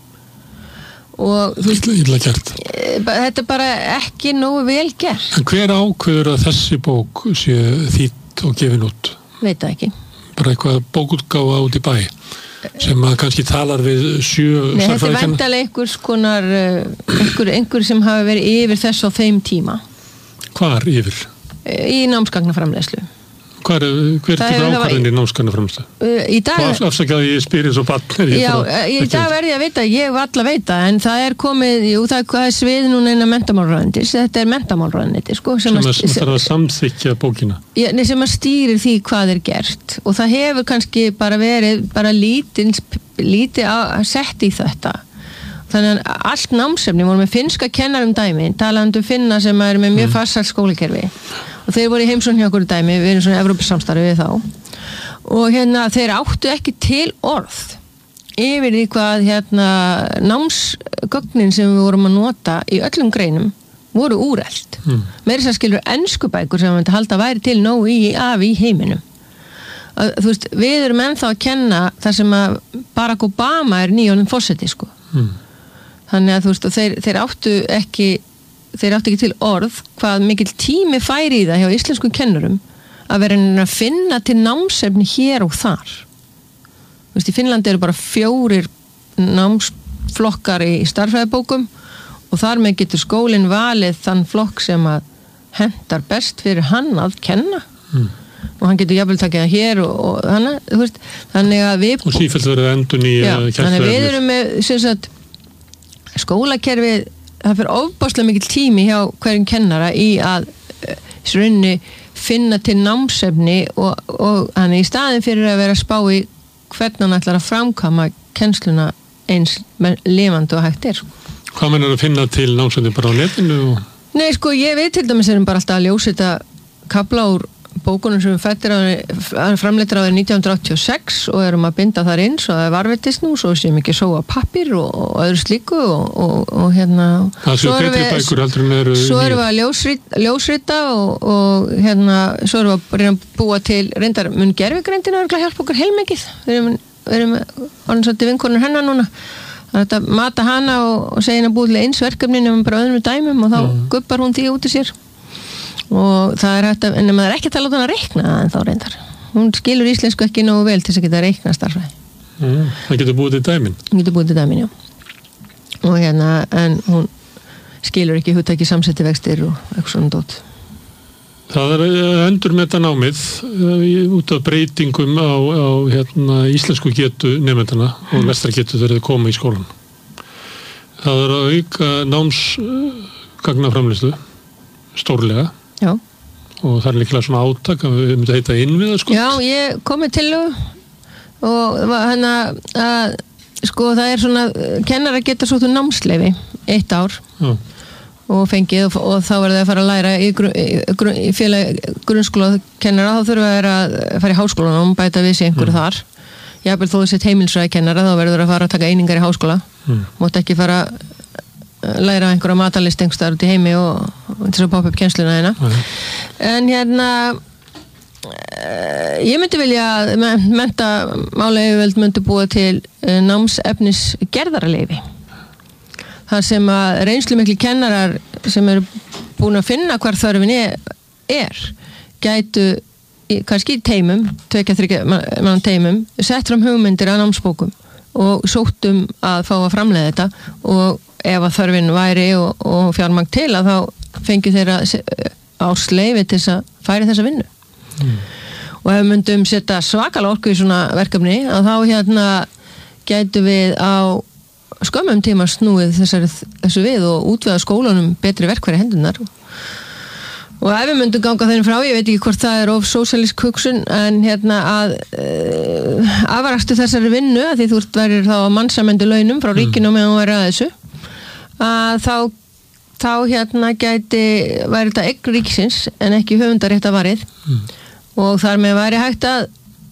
og þú veist, illa gert. Þetta er bara ekki nógu vel gert. En hver ákveður að þessi bók sé þýdd og gefin út? Veit það ekki. Bara eitthvað bókútgáfa út í bæ sem að kannski talar við sjö Nei, þetta er væntanlega einhvers konar einhver, einhver sem hafi verið yfir þess á þeim tíma. Hvar yfir? Í námsgagnaframleiðslu. Hver, hver tekur ákvarðin í námsgagnaframleiðslu? Í dag... Afsakaði ég spyrir svo barn. Já, í dag verði ég að vita, ég var alla að veita, en það er komið, jú, það er svið núna inn að menntamálráðuneytis, þetta er menntamálráðuneyti, sko. Sem að, sem þarf að samþykkja bókina. Já, nei, sem að stýrir því hvað er gert, og það hefur kannski bara verið, bara lítið, lítið að setja í þetta. Þannig að allt námsefni voru með finnska kennarum dæmi, talandi um finna sem er með mjög mm. farsælt skólakerfi og þeir voru í heimsókn hjá okkur dæmi, við erum svona Evrópusamstarfi við þá og hérna þeir áttu ekki til orð yfir því hvað hérna námsgögnin sem við vorum að nota í öllum greinum voru úrelt. Mm. Meira þess að skilur enskubækur sem við myndi halda væri til nóg í af í heiminum. Að, þú veist, við erum ennþá að kenna þar sem að Barack Obama er nýjónum forseti, sko. Mm. Þannig að þú veist, þeir, þeir áttu ekki þeir áttu ekki til orð hvað mikill tími færi í það hjá íslenskum kennurum að vera að finna til námsefni hér og þar. Þú veist, í Finnlandi eru bara fjórir námsflokkar í starffræðibókum og þar með getur skólinn valið þann flokk sem að hentar best fyrir hann að kenna. Mm. Og hann getur jafnvel takið það hér og, og hana, þú veist, þannig að við og sífellt verið endur nýja þannig að við erum með, sem sagt skólakerfið, það fyrir ofbáslega mikil tími hjá hverjum kennara í að uh, finna til námsefni og, og þannig í staðin fyrir að vera að spá í hvernig hann ætlar að framkama kennsluna eins lifandi og hægt er. Hvað mennur að finna til námsefni bara á netinu? Og... Nei, sko, ég veit til dæmis erum bara alltaf að ljósita kabla úr bókunum sem við fættir að framleitar á þeir nítján hundruð áttatíu og sex og erum að binda þar inn svo það er varvetist nú, svo sem ekki sóa pappir og, og öðru slíku og, og, og hérna svo erum við, er svo erum við að ljósrita, ljósrita og, og hérna svo erum við að reyna að búa til reyndar mun gervigreindin að hjálpa okkur heilmikið við erum, við erum orðin svolítið vinkonur hennar núna það er að mata hana og, og segja hennar búið til eins verkefni nefnum bara öðrum dæmum og þá mm. gubbar hún því út í sér og það er hægt að, en maður er ekki að tala út hann að reikna en þá reyndar. Hún skilur íslensku ekki nógu vel til þess að geta að reikna starfræði. Mm, það getur búið til dæmin? Hún getur búið til dæmin, já. Og hérna, en hún skilur ekki hugtaki samsetti vextir og eitthvað svona dót. Það er endur með þetta námið út af breytingum á, á hérna, íslensku getu nefndana og lestrargetu þegar þau koma í skólan. Það er að auka námsgagnaframleiðslu stórlega. Já. Og það er líklega svona átak að við myndum að heita innviða sko. Já, ég kom með tillögu og hérna að sko það er svona kennara geta svo til námsleyfi eitt ár Já. Og fengið og, og þá verður það að fara að læra í, grun, í, grun, í félag grunnskóla kennara þá þurfa að, að fara í háskólan og bæta við sig einhverju mm. þar jafnvel þó þessi heimilsræði kennara þá verður að fara að taka einingar í háskóla mm. mátt ekki fara læra einhverja matalist einhverstaðar út í heimi og, og til að poppa upp kennsluna hérna mm. en hérna uh, ég myndi vilja að menntamálayfirvöld myndi búa til uh, námsefnis gerðarleyfi þar sem að reynslu miklu kennarar sem eru búin að finna hvar þörfin er, er gætu í, kannski í teimum tvekja þryggja mann teimum sett fram hugmyndir að námsbókum og sóttum að fá að framleiða þetta og ef að þörfin væri og, og fjármagn til að þá fengi þeirra ársleyfi til þess að færi þessa vinnu mm. og ef við myndum setja svakalega orku í svona verkefni að þá hérna gætu við á skömmum tíma snúið þessari, þessu við og útvega skólanum betri verkfæri hendunar og ef við myndum ganga þeirra frá, ég veit ekki hvort það er of sósíalísk hugsun en hérna að uh, afrakstu þessari vinnu að því þú ert verið þá að mannsamendu launum frá ríkinu mm. meðan þú verið að þessu að þá þá hérna gæti væri þetta eign ríkisins en ekki höfundaréttavarið mm. og þar með væri hægt að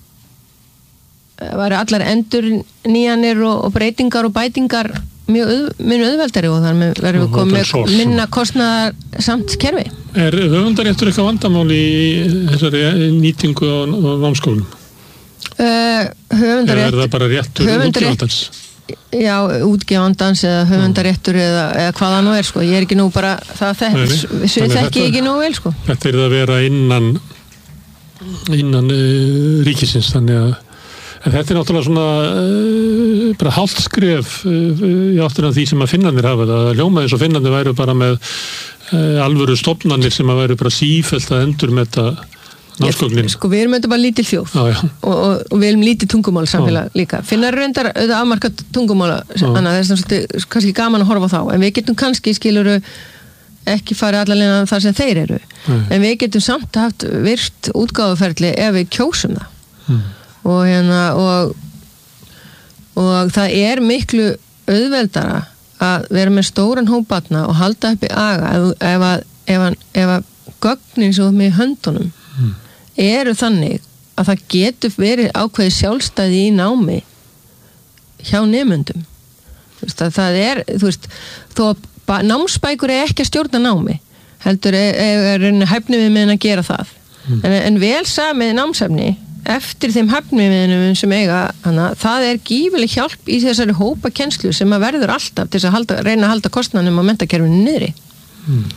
væri allar endur nýjanir og, og breytingar og bætingar mjög auð, minn auðveldari og þar með verður við komið minna kostnaðar samt kerfi. Er höfundaréttur eitthvað vandamál í þessari nýtingu og, og námskólum? Uh, höfundarétt er það bara réttur útgefandans? Já, útgefandans eða höfundaréttur eða, eða hvað það nú er sko, ég er ekki nú bara það þekki þekki ekki nú vel sko. Þetta er að vera innan innan uh, ríkisins þannig að en þetta er náttúrulega svona uh, bara hálft skref uh, í áttina því sem að Finnarnir hafa það hljóma eins og Finnarnir væru bara með uh, alvöru stofnanir sem að væru bara sífellt að endur með þetta námsgögnin. Sko við erum auðvitað bara lítil þjóð já, já. Og, og, og við erum lítið tungumál samfélag já. Líka. Finnar reyndar auðvitað afmarka tungumála þannig að það er svolítið kannski gaman að horfa á þá en við getum kannski skiluru ekki farið allavega þar sem þeir eru Nei. En við getum samt haft virt útgáfuferli ef við kjósum það hmm. og hérna og, og það er miklu auðveldara að vera með stóran hóp barna og halda upp í aga ef, ef að, ef að, ef að gögnin svo með höndunum hmm. eru þannig að það getur verið ákveðið sjálfstæði í námi hjá nemendum þú veist að það er þú veist, þó að námsbækur er ekki að stjórna námi heldur er, er, er hæfni við með að gera það hmm. en, en vel samið námsefni eftir þeim hæfniviðinum sem eiga hana, það er gífileg hjálp í þessari hópa kennslu sem að verður alltaf til þess að halda, reyna að halda kostnaðanum á menntakerfinu niðri hmm.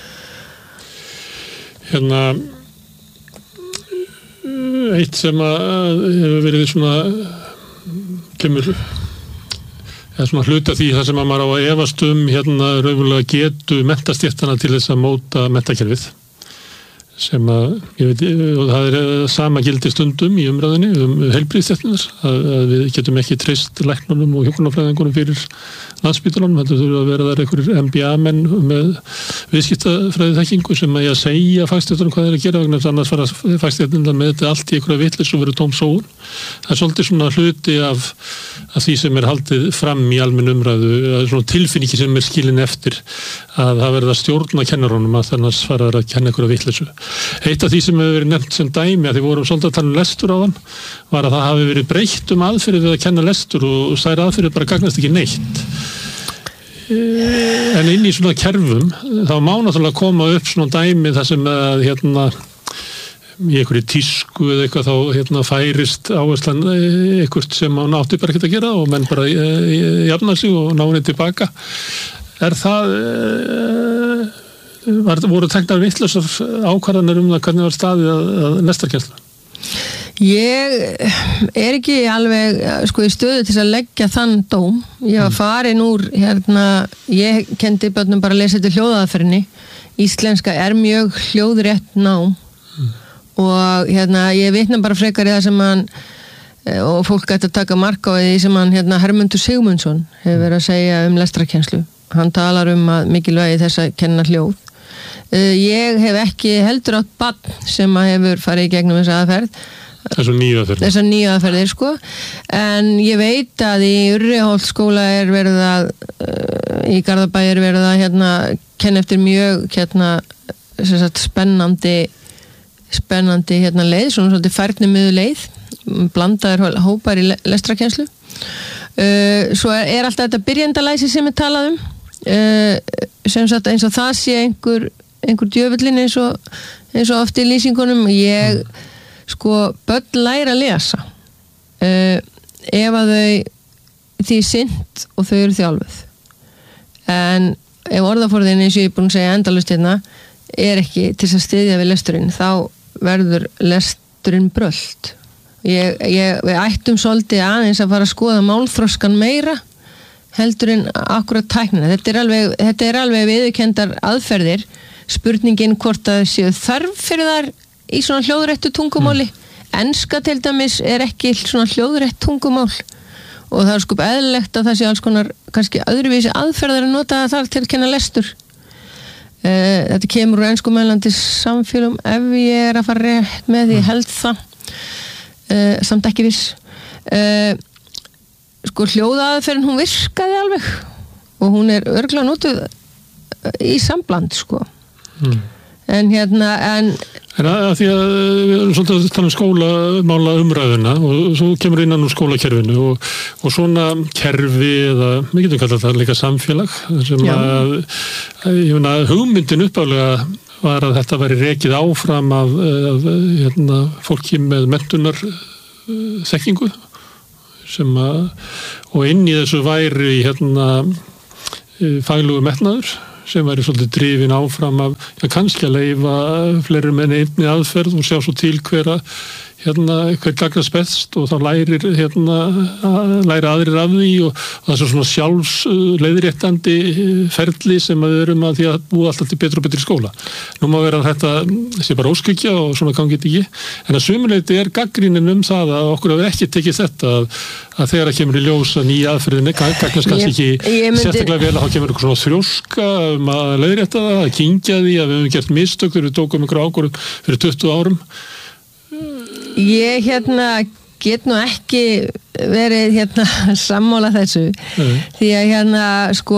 Hérna eitt sem að hefur verið svona kemur eða svona hluta því það sem að maður á að efast um hérna raunverulega getu menntastjættana til þess að móta menntakerfið sem að, ég veit, og það er sama gildi stundum í umræðinni um heilbrigðisstéttirnar, að, að við getum ekki treyst læknunum og hjúkrunarfræðingunum fyrir Landspítalanum, þetta þurfa að vera þar einhverjir M B A-menn með viðskiptafræðiþekkingu sem að ég að segja fagstéttunum hvað þeir að gera vegna þess að annars fara fagstéttirnar með þetta allt í einhverja vitleys og verið tóm sóun. Það er svolítið svona hluti af, af því sem er haldið fram í almenn umræðu, svona tilfinningi sem er skilin eftir að það verða stjórn að kennarunum að þannig fara að kenna einhverja vitleysu. Eitt af því sem hefur verið nefnt sem dæmi að því vorum svolítið að tala um lestur á þann var að það hafi verið breytt um aðferðir við að kenna lestur og þær aðferðir bara gagnast ekki neitt. En inn í svona kerfum þá má náttúrulega koma upp svona dæmi þar sem að hérna í einhverju tísku eða eitthvað þá hérna færist áherslan eitthvað sem hann átti bara ekkert að gera og menn bara jafna sig og ná henni tilbaka. Er það Var, voru teknar vitlausar ákvarðanir um það hvernig var staðið að, að lestarkennslu? Ég er ekki alveg sko í stöðu til að leggja þann dóm. Ég var farin úr hérna, ég kendi börnum bara að lesa til hljóðaðferðinni. Íslenska er mjög hljóðrétt nám mm. og hérna ég vitna bara frekar í það sem hann og fólk gæti að taka mark á því sem hann hérna Hermundur Sigmundsson hefur verið að segja um lestarkennslu. Hann talar um að mikilvægi þess að kenna hljóð. Ég hef ekki heldur átt barn sem að hefur farið í gegnum þessa aðferð. Þessar nýju aðferðir. Þessar nýju aðferðir, sko. En ég veit að í Urriholtsskóla er verið að, í Garðabæ er verið að hérna, kenna eftir mjög hérna, sem sagt, spennandi, spennandi hérna leið, svona svolítið færnimiðu leið, blandaðir hópar í lestrakennslu. Svo er, er alltaf þetta byrjendalæsi sem er talað um, sem sagt eins og það sé einhver einhver djöfullin eins og, eins og oft í lýsingunum. Ég sko, börn læra að lesa uh, ef að þau því sinnt og þau eru þjálfuð en ef orðaforðin eins og ég er búin að segja endalaust hérna er ekki til að styðja við lesturinn þá verður lesturinn brölt. Ég, ég, við ættum svolítið aðeins að fara að skoða málþroskan meira heldur en akkurat tæknina. Þetta er alveg, þetta er alveg viðurkenndar aðferðir. Spurningin hvort að séu þarf fyrir þar í svona hljóðrættu tungumáli. Mm. Enska til dæmis er ekki svona hljóðrætt tungumál og það er sko eðlilegt að það sé alls konar kannski öðruvísi aðferðar að nota þar til að kenna lestur. Uh, þetta kemur úr enskumælandi samfélum ef ég er að fara rétt með því, held það. Uh, samt ekki viss. Uh, sko hljóðaðferðin hún virkaði alveg og hún er örglega notuð í sambland sko mm. en hérna en, en að, að því að við erum svolítið að tala um skólamála umræðuna og svo kemur innan úr skólakerfinu og, og svona kerfi eða, við getum kallað það líka samfélag sem Já. að, að ég finna hugmyndin uppálega var að þetta væri rekið áfram af, af hérna, fólki með menntunar þekkingu sem að og inn í þessu væri hérna faglugu metnaður sem væri svolítið drifin áfram af ja, kannski að leyfa fleiri menn einni aðferð og sjá svo til hver að hérna, hver gagnast best og þá lærir hérna, læri aðrir af því og, og það er svona sjálfsleiðréttandi ferli sem við erum að því að búa alltaf til betri og betri skóla. Nú má vera að þetta sé bara óskykja og svona gangi þetta ekki, en að sumuleyti er gagnrýnin um það að okkur hefur ekki tekið þetta að, að þegar það kemur í ljós að nýja aðferðinni gagnast kannski ekki myndi... sérstaklega vel að þá kemur eitthvað svona þrjóska um að leiðrétta það, að kyngja því að við höfum gert mistök þegar við tókum ykkur ákvörðun fyrir tuttugu árum. Ég hérna get nú ekki verið hérna sammála þessu Nei. Því að hérna sko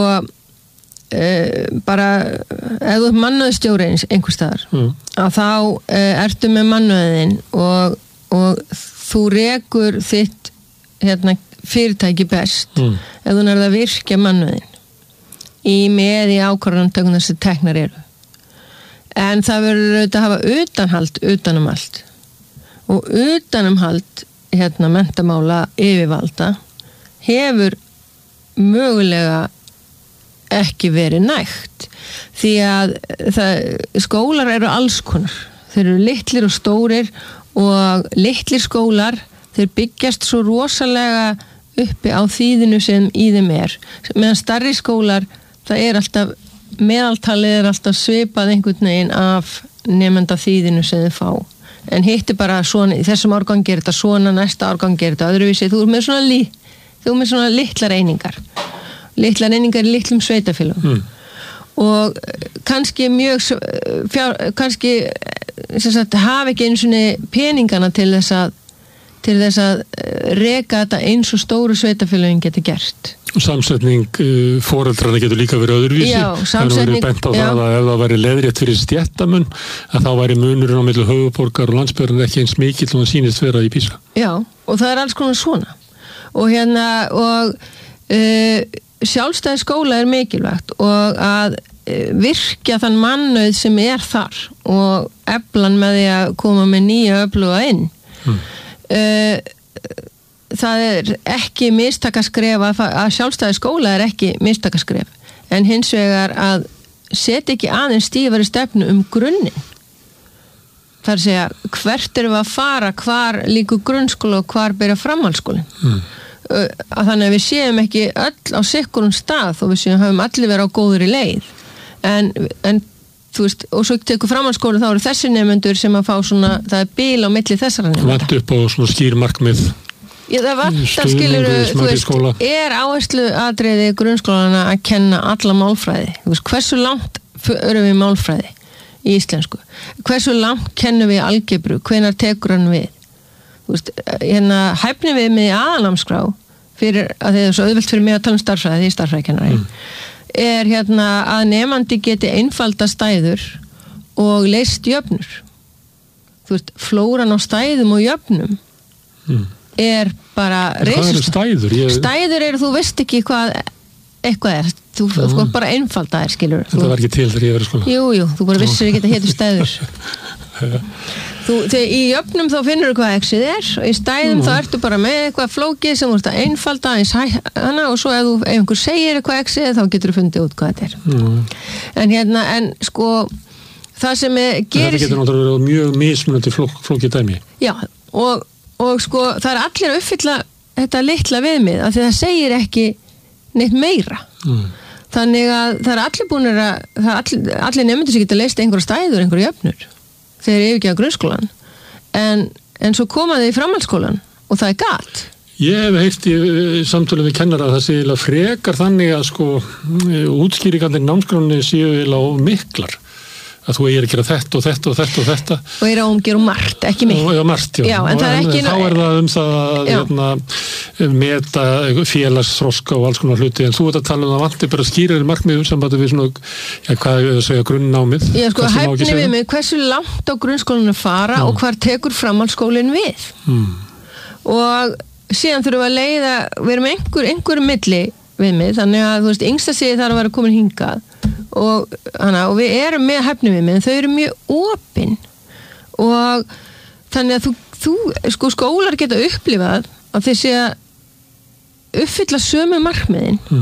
uh, bara ef þú ert mannauðsstjóri einhvers staðar mm. að þá uh, ertu með mannauðin og, og þú rekur þitt hérna fyrirtæki best mm. ef þú nærð að virkja mannauðin í með í ákvarðantökum þessi teknar eru en það verður auðvitað að hafa utanhald utanum allt og utanumhald hérna menntamála yfirvalda hefur mögulega ekki verið nægt því að það, skólar eru alls konar þeir eru litlir og stórir og litlir skólar þeir byggjast svo rosalega uppi á þýðinu sem í þeim er meðan stærri skólar það er alltaf meðaltalið er alltaf svipað einhvern veginn af nemenda þýðinu sem þið fá en hitti bara svona, í þessum árgangi er þetta svona, næsta árgangi er þetta öðruvísi, þú er með svona, li, þú er með svona litlar einingar, litlar einingar í litlum sveitafélagum mm. og kannski mjög, fjár, kannski sem sagt, hafa ekki einu svona peningana til þess að, til þess að reka þetta eins og stóru sveitafélagin geti gert. Samsetning uh, foreldrana getur líka verið öðruvísi. Já, samsetning. Það er bent á það að ef það væri leiðrétt fyrir stjættamun, að þá væri munurinn á milli höfuborgar og landsbyggðar ekki eins mikill og það sýnist vera í PISA. Já, og það er alls konar svona. Og hérna, og uh, sjálfstæði skóla er mikilvægt og að uh, virkja þann mannauð sem er þar og eflan með því að koma með nýja öfluga inn. Hmm. Uh, það er ekki mistakaskref að, að sjálfstæði skóla er ekki mistakaskref en hins vegar að setja ekki aðeins stífari stefnu um grunnin það er að segja hvert erum við að fara hvar líku grunnskóla og hvar byrja framhaldsskólin mm. að þannig að við séum ekki öll á sikkurum stað og við séum hafum allir verið á góðri leið en, en þú veist, og svo tekur framhaldsskóla þá eru þessi nemendur sem að fá svona það er bil á milli þessara nemenda vant upp á svona skýr markmið Já, það vantar skiluru, þú veist, er áherslu atriði grunnskólana að kenna alla málfræði. Þú veist, hversu langt erum við málfræði í íslensku? Hversu langt kennum við algebru? Hvenær tekur hann við? Þú veist, hérna hæfni við með aðalnámskrá fyrir að þið er svo auðvelt fyrir mig að tala um starffræði, því starffræðikennari, mm. er hérna að nemandi geti einfalda stæður og leyst jöfnur. Þú veist, flóran á stæðum og jöfnum. Mm. er bara hvað eru stæður? Ég... stæður eru, þú veist ekki hvað eitthvað er, þú mm. sko bara einfalda er, skilur. Þetta þú... var ekki til þegar ég verið skóla. Jú, jú, þú bara vissir ekki að hétu stæður. þú, þegar í jöfnum þá finnur þú hvað exið er og í stæðum mm. þá ertu bara með eitthvað flókið sem þú ert að einfalda eins hana og svo ef, þú, ef einhver segir eitthvað exið þá getur þú fundið út hvað þetta er. Mm. En hérna, en sko það sem er gerist... Þetta getur náttúrulega verið mjög mismunandi flók, flókið dæmi. Já, og og sko það er allir að uppfylla þetta litla viðmið af því það segir ekki neitt meira mm. þannig að það er allir búinir að það er allir, allir nefndir sem geta leist einhverja stæður, einhverja jöfnur þegar ég hef ekki á grunnskólan en, en svo koma þau í framhaldsskólan og það er gat Ég hef heyrt í samtölum við kennara að það sé eiginlega frekar þannig að sko útskýringarnir námskránni séu eiginlega miklar að þú eigir að gera þetta og þetta og þetta og þetta og er að umgera margt, ekki mitt og, já, margt, já. Já, en, en, en ekki... þá er það um það að hérna, meta félagsþroska og alls konar hluti en þú ert að tala um það vanti bara skýrari markmiður sambandi við svona, já, hvað er að segja grunnnámið já, sko, hæfni við mig, hversu langt á grunnskólinu fara mm. og hvar tekur framhaldsskólinn við mm. og síðan þurfum við að leiða við erum einhver, einhver milli við mig, þannig að þú veist, yngsta segi þarf að vera komin hingað og, hana, og við erum með hæfni við mig en þau eru mjög opin og þannig að þú, þú sko skólar geta upplifað að þeir sé að uppfylla sömu markmiðin mm.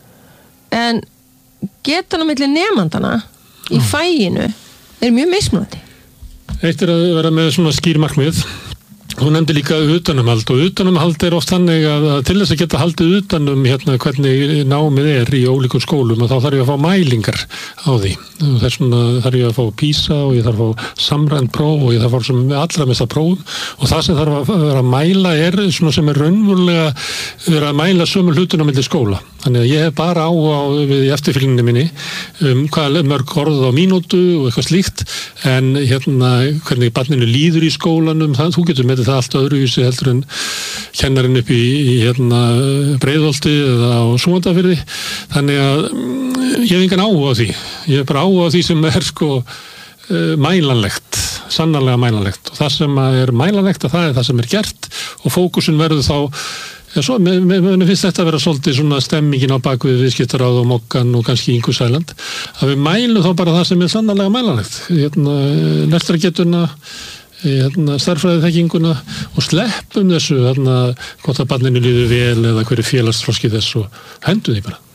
en getan á milli nemandana í mm. fæinu er mjög mismunandi. Eitt er að vera með svona skýr markmið. Hún nefndi líka utanumhald og utanumhald er oft þannig að, að til þess að geta haldið utanum hérna hvernig námið er í ólíkum skólum og þá þarf ég að fá mælingar á því. Þess vegna þarf ég að fá PISA og ég þarf að fá samrænt próf og ég þarf að fá sem allra mest að prófum og það sem þarf að vera að mæla er svona sem er raunverulega vera að mæla sömu hlutunum milli skóla. Þannig að ég hef bara áhuga á við í eftirfylgninni minni um hvað mörg orð á mínútu og eitthvað slíkt en hérna hvernig barninu líður í skólanum, það, þú getur með það allt öðruvísi heldur en kennarinn upp í, í hérna Breiðholti eða á Súgandafirði þannig að ég hef engan áhuga á því ég hef bara áhuga á því sem er sko mælanlegt, sannarlega mælanlegt og það sem er mælanlegt að það er það sem er gert og fókusin verður þá já, svo, mér, mér finnst þetta að vera svolítið svona stemmingin á bakvið viðskiptaráð og Mokkan og kannski Ingu Sæland að við mælum þá bara það sem er sannarlega mælanlegt hérna, lestrargetuna hérna, starffræðiþekkinguna og sleppum þessu hérna, hvort að barninu líður vel eða hverju félagsþroski þess og hendum því bara.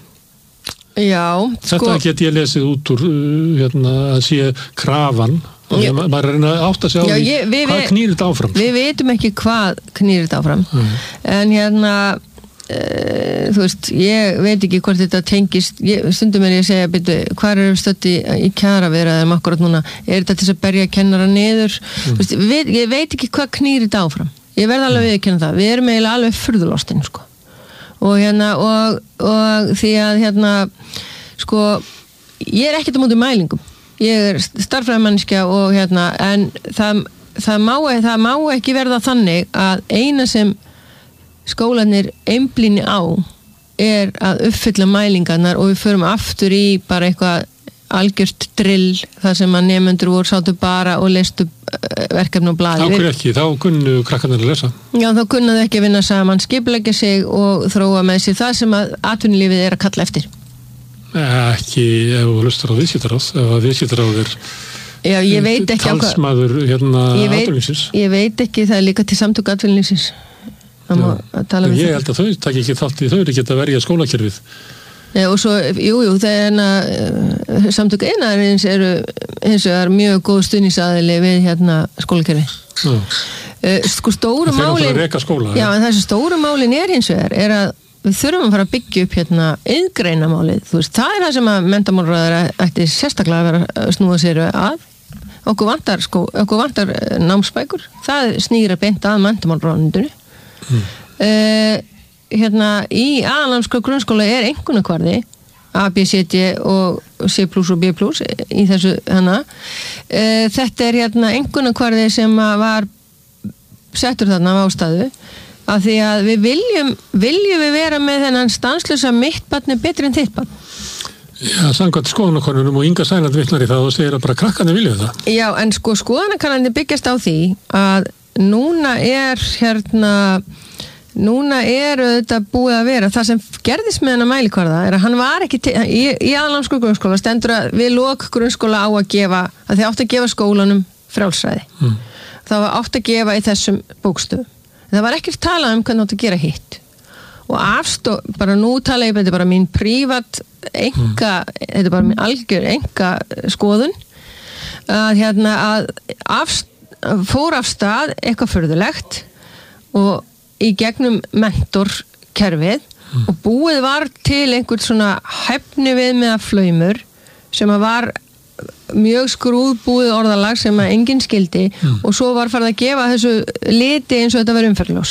Já, þetta sko... get ég lesið út úr hérna, að sé krafan og ég, maður er að átta sig á já, því ég, við, hvað knýrir þetta áfram. Við veitum ekki hvað knýrir þetta áfram mm. en hérna Uh, þú veist, ég veit ekki hvort þetta tengist, ég, stundum er ég að segja byrju, hvað er stödd í, í kjara viðræðum akkurat núna, er þetta til að berja kennara niður, mm. veist, við, ég veit ekki hvað knýrir þetta áfram, ég verð alveg viðurkenna það, við erum eiginlega alveg furðulostin sko, og hérna og, og því að hérna sko, ég er ekkert á móti mælingum, ég er starffræðimanneskja og hérna, en það, það, má, það má ekki verða þannig að eina sem skólanir einblíni á er að uppfylla mælingarnar og við förum aftur í bara eitthvað algjört drill þar sem að nemendur voru sátu bara og leistu verkefni og blaði. Þá kunnu ekki, þá kunnu krakkarnir að lesa. Já, þá kunnaðu ekki að vinna saman, skipuleggja sig og þróa með sig það sem að atvinnulífið er að kalla eftir. Ekki ef þú hlustar á viðskiptaráð, ef að viðskiptaráð er Já, ég veit ekki talsmaður hérna atvinnulífsins. Ég veit ekki, það er líka til samtök atvinnulífsins. Ég held að þau takk ekki þátt í þau eru geta verið að skólakerfið ja, og svo, jú, jú, það er hérna samtök iðnaðarins eru eins og er mjög góð stuðningsaðili við hérna skólakerfi uh, sko stóru málin skóla, já, en þessi stóru málin er hins vegar er að við þurfum að fara að byggja upp hérna iðngreinamálið, þú veist, það er það sem að menntamálaráðherra ætti sérstaklega að vera að snúa sér að okkur vantar, sko, okkur vantar námsbækur, það snýr að beinta að menntamálaráðunindunni Mm. Uh, hérna í aðalnámskrá grunnskóla er einkunnakvarði A, B, C, D og C plus og B plus í þessu hana uh, þetta er hérna einkunnakvarði sem var settur þarna af ástæðu af því að við viljum viljum við vera með þennan stanslösa mitt barn er betri en þitt barn. Já, samkvæmt skoðanakönnunum og Inga Sæland vitnar í það og segir að bara krakkarnir vilja það. Já, en sko skoðanakannarnir byggjast á því að núna er hérna núna er þetta búið að vera það sem gerðist með hennar mælikvarða er að hann var ekki til, í, í aðalnámskrá grunnskóla stendur að við lok grunnskóla á að gefa að þið átt að gefa skólanum frjálsræði mm. það var átt að gefa í þessum bókstöðum það var ekkert talað um hvernig átt að gera hitt og afstó, bara nú tala ég þetta er bara mín prívat enga, mm. þetta er bara mín algjör enga skoðun að hérna að afst fór af stað eitthvað furðulegt og í gegnum mentorkerfið mm. og búið var til einhvern svona hæfni við með að flaumur sem að var mjög skrúðbúið orðalag sem að enginn skildi mm. og svo var farið að gefa þessu liti eins og þetta var umferðljós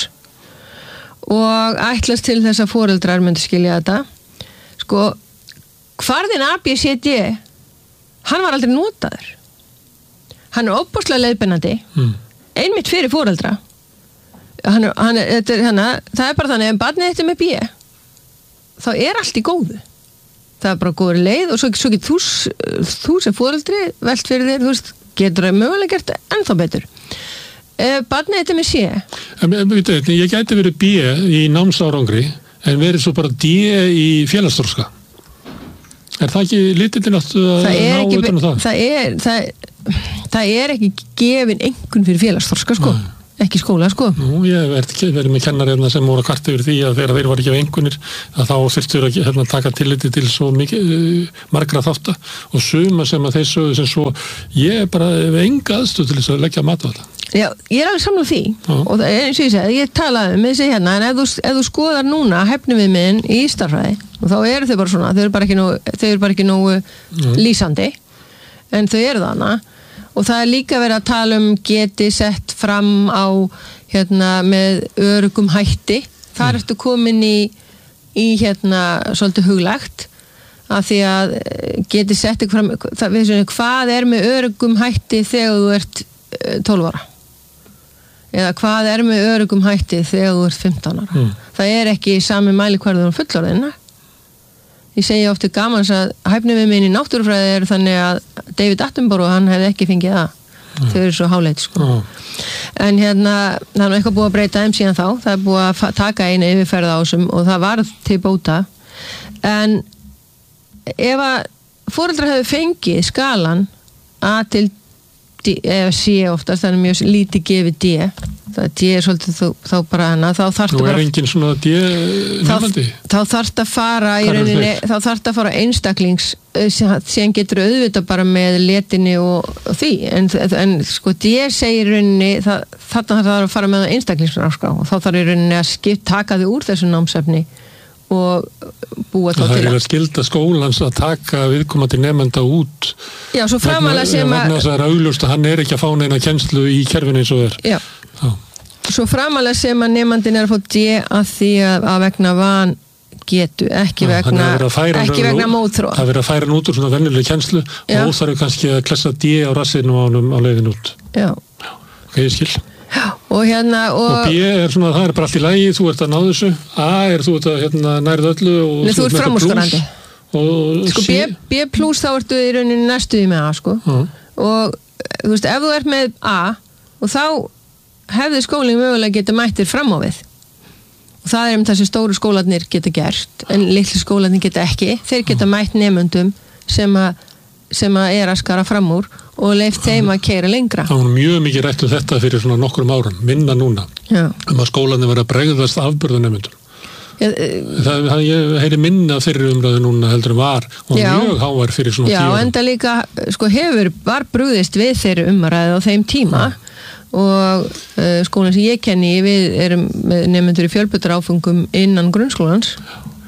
og ætlast til þess að foreldrar myndi skilja þetta sko hvarðin A, B, C, D hann hann var aldrei notaður. Hann er ofboðslega leiðbeinandi, mm. einmitt fyrir foreldra. Hann, hann, þetta, hana, það er bara þannig, ef barnið þetta með B, þá er allt í góðu. Það er bara góður leið og svo, svo getur þú, þú sem foreldri velt fyrir þér, þú veist, getur það mögulega gert ennþá betur. Ef barnið þetta með C. En, ég gæti verið B í námsárangri, en verið svo bara D í félagsþroska. Er það ekki litillinn að ná utan um það? Það er, það, það er ekki gefin einhvern fyrir félagsþroska, sko. Nei. Ekki skóla, sko. Nú, ég hef verið með kennarefna sem voru að kvarta yfir því að þegar þeir var ekki af einhvernir að þá þurftur að hérna, taka tilliti til svo mikið uh, margra þátta og suma sem að þeir sögðu sem svo ég er bara enga aðstöð til þess að leggja mat á þetta. Já, ég er alveg samlega því Já. Og það er eins og ég segi, ég talaði með þessi hérna en ef þú, ef þú skoðar núna hefnum við minn í starfræði og þá eru þau bara svona, þau eru bara ekki nógu, þau eru bara ekki nógu lýsandi en þau eru þarna og það er líka verið að tala um geti sett fram á hérna með öruggum hætti þar mm. ertu komin í í hérna svolítið huglagt að því að geti sett fram það, við, hvað er með öruggum hætti þegar þú ert tólf ára eða hvað er með öruggum hætti þegar þú ert fimmtán ára mm. það er ekki sami mælikvarður um fullorðina ég segi ofta gamans að hæfni við minn í náttúrufræði er þannig að David Attenborough hann hefði ekki fengið það mm. þau eru svo háleit sko. mm. en hérna það er eitthvað búið að breyta þeim síðan þá það er búið að taka einu yfirferð á þessum og það var til bóta en ef að foreldrar hefðu fengið skalan A til D eða C oftast það er mjög lítið gefið D það D er svolítið þá, þá bara hana þá þarftu bara Nú er engin svona D nefandi þá, þá þarftu að fara í rauninni þá þarftu að fara einstaklings síðan getur auðvitað bara með letinni og, og því en, en sko D segir rauninni það, þarna þarf það að fara með einstaklingsnámskrá og þá þarf í rauninni að skipt taka þig úr þessu námsefni og búa þá til það er að skylda skólans að taka viðkomandi nefnda út já, svo framalega sem að það er augljóst að hann er ekki að fá neina kennslu í kerfinu eins og er já, já. Svo framalega sem að nefndin er að fá D að því að, að vegna van getu, ekki já, vegna ekki vegna mótþróa það verður að færa hann út úr svona venjuleg kennslu já. Og þarf kannski að klessa D á rassinu á honum á leiðin út já. Ok, ég skil og hérna og, og B er svona, það er bara allt í lagi þú ert að ná þessu, A er þú ert að hérna, nærið öllu og Nei, þú ert framúrskarandi sko B, B plus þá ertu í rauninni næstuði með A sko uh. og þú veist, ef þú ert með A og þá hefði skólinn mögulega geta mættir fram á við og það er um þessi stóru skólarnir geta gert en litlu skólarnir geta ekki þeir geta mætt nemendum sem að sem að er að skara fram úr og leif þeim að keyra lengra. Það var mjög mikið rætt um þetta fyrir svona nokkrum árum, minna núna Já. Um að skólanir verið að bregðast afburðanemyndum. Já, það, það ég heyri minna þeirri umræðu núna heldur en var og já, mjög hávær fyrir svona já, tíu árum. Já, enda líka sko hefur var brugðist við þeirri umræðu á þeim tíma ja. Og uh, skólan sem ég kenni við erum nemendur í fjölbreyttar áfengum innan grunnskólans.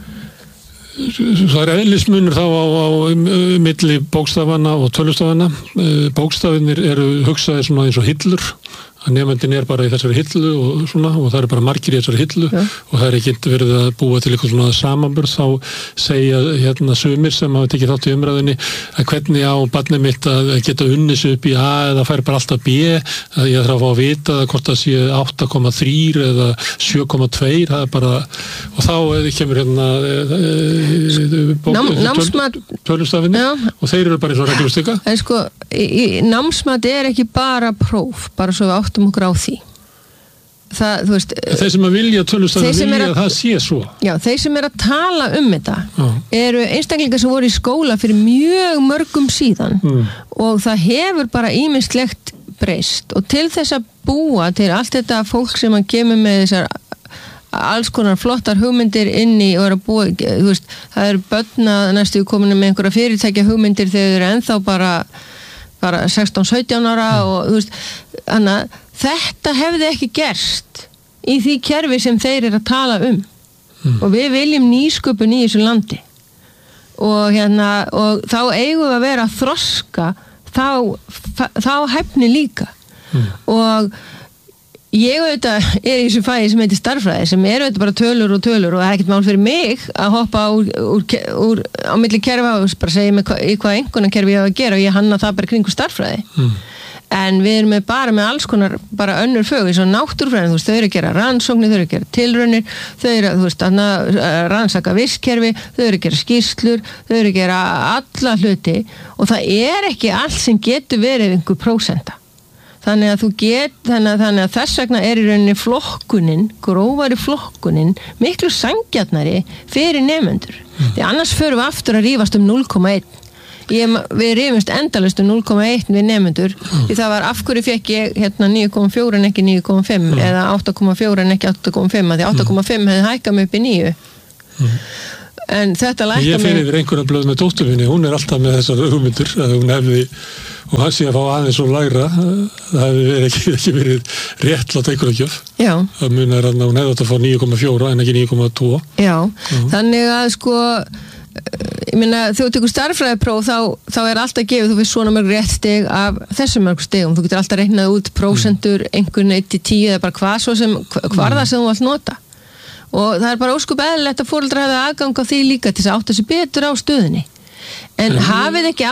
Það er eðlismunur þá á, á milli bókstafana og tölustafana. Bókstafinir eru hugsaðir svona eins og hillur. Nefndin er bara í þessari hillu og svona og það er bara margir í þessari hillu ja. Og það er ekki verið að búa til eitthvað svona samanburð þá segja hérna sumir sem hafa tekið þátt í umræðinni að hvernig á barnið mitt að geta unnið sig upp í A eða fær bara alltaf B að ég þarf að fá að vita að hvort það sé átta komma þrjú eða sjö komma tvö það er bara og þá eða kemur hérna námsmat tölustafinni og þeir eru bara eins og reglustika en sko námsmat er ekki bara próf bara svo við áttum okkur á því það, þú veist þeir sem að vilja tölustafinn vilja að, að það sé svo já, þeir sem er að tala um þetta já. Eru einstaklingar sem voru í skóla fyrir mjög mörgum síðan mm. og það hefur bara ýmislegt breyst og til þess að búa til allt þetta fólk sem að kemur með þessar alls konar flottar hugmyndir inn í og er að búa, þú veist, það eru börn að næstu kominu með einhverja fyrirtækja hugmyndir þegar þeir eru ennþá bara bara sextán sautján ára mm. og þú veist, þannig að þetta hefði ekki gerst í því kerfi sem þeir eru að tala um mm. og við viljum nýsköpun í þessu landi og hérna og þá eigum við að vera að þroska þá, þá hæfni líka mm. og Ég auðvitað er í þessu fæði sem heitir starffræði sem er auðvitað bara tölur og tölur og það er ekkert mál fyrir mig að hoppa úr, úr, úr á milli kerfa og bara segja mig hva, í hvað einhvernarkerfi ég á að gera og ég hanna það bara kringu starffræði mm. en við erum með bara með alls konar bara önnur fög eins og náttúrufræðin, þú veist, þau eru að gera rannsóknir, þau eru að gera tilraunir, þau eru að, þú veist, að rannsaka vistkerfi, þau eru að gera skýrslur, þau eru að gera alla hluti og það er ekki allt sem getur verið einhver prósenta. Þannig að þú get, þannig að, þannig að þess vegna er í rauninni flokkunin, grófari flokkunin, miklu sanngjarnari fyrir nemendur. Mm. Því annars förum við aftur að rífast um núll komma eitt. Ég, við rífumst endalaust um núll komma eitt við nemendur. Mm. Því það var af hverju fekk ég hérna níu komma fjögur en ekki níu komma fimm mm. eða átta komma fjögur en ekki átta komma fimm. Því átta komma fimm hefði hækkað mig upp í níu. Mm. En þetta lækka mig... Ég fer yfir einhverja blöð með dótturfinni, hún er alltaf með þessar hugmyndir að hún hefði og hann sé að fá aðeins og lægra það hefði ekki, ekki verið réttlátt einhverja gjöf. Já. Það munar að hún hefði átt að fá níu komma fjögur en ekki níu komma tvö. Já, Já. Þannig að sko ég meina, þegar þú tekur starffræðipróf þá, þá er alltaf gefið, þú veist svona mörg rétt stig af þessum mörg stigum, þú getur alltaf reiknað út prósentur, einhvern eitt til tíu eða bara hvað svo sem, hvar það sem þú vilt nota og það er bara óskup eðlilegt að foreldrar hafa aðgang á því líka til þess að átta sig betur á stöðunni en hafið ekki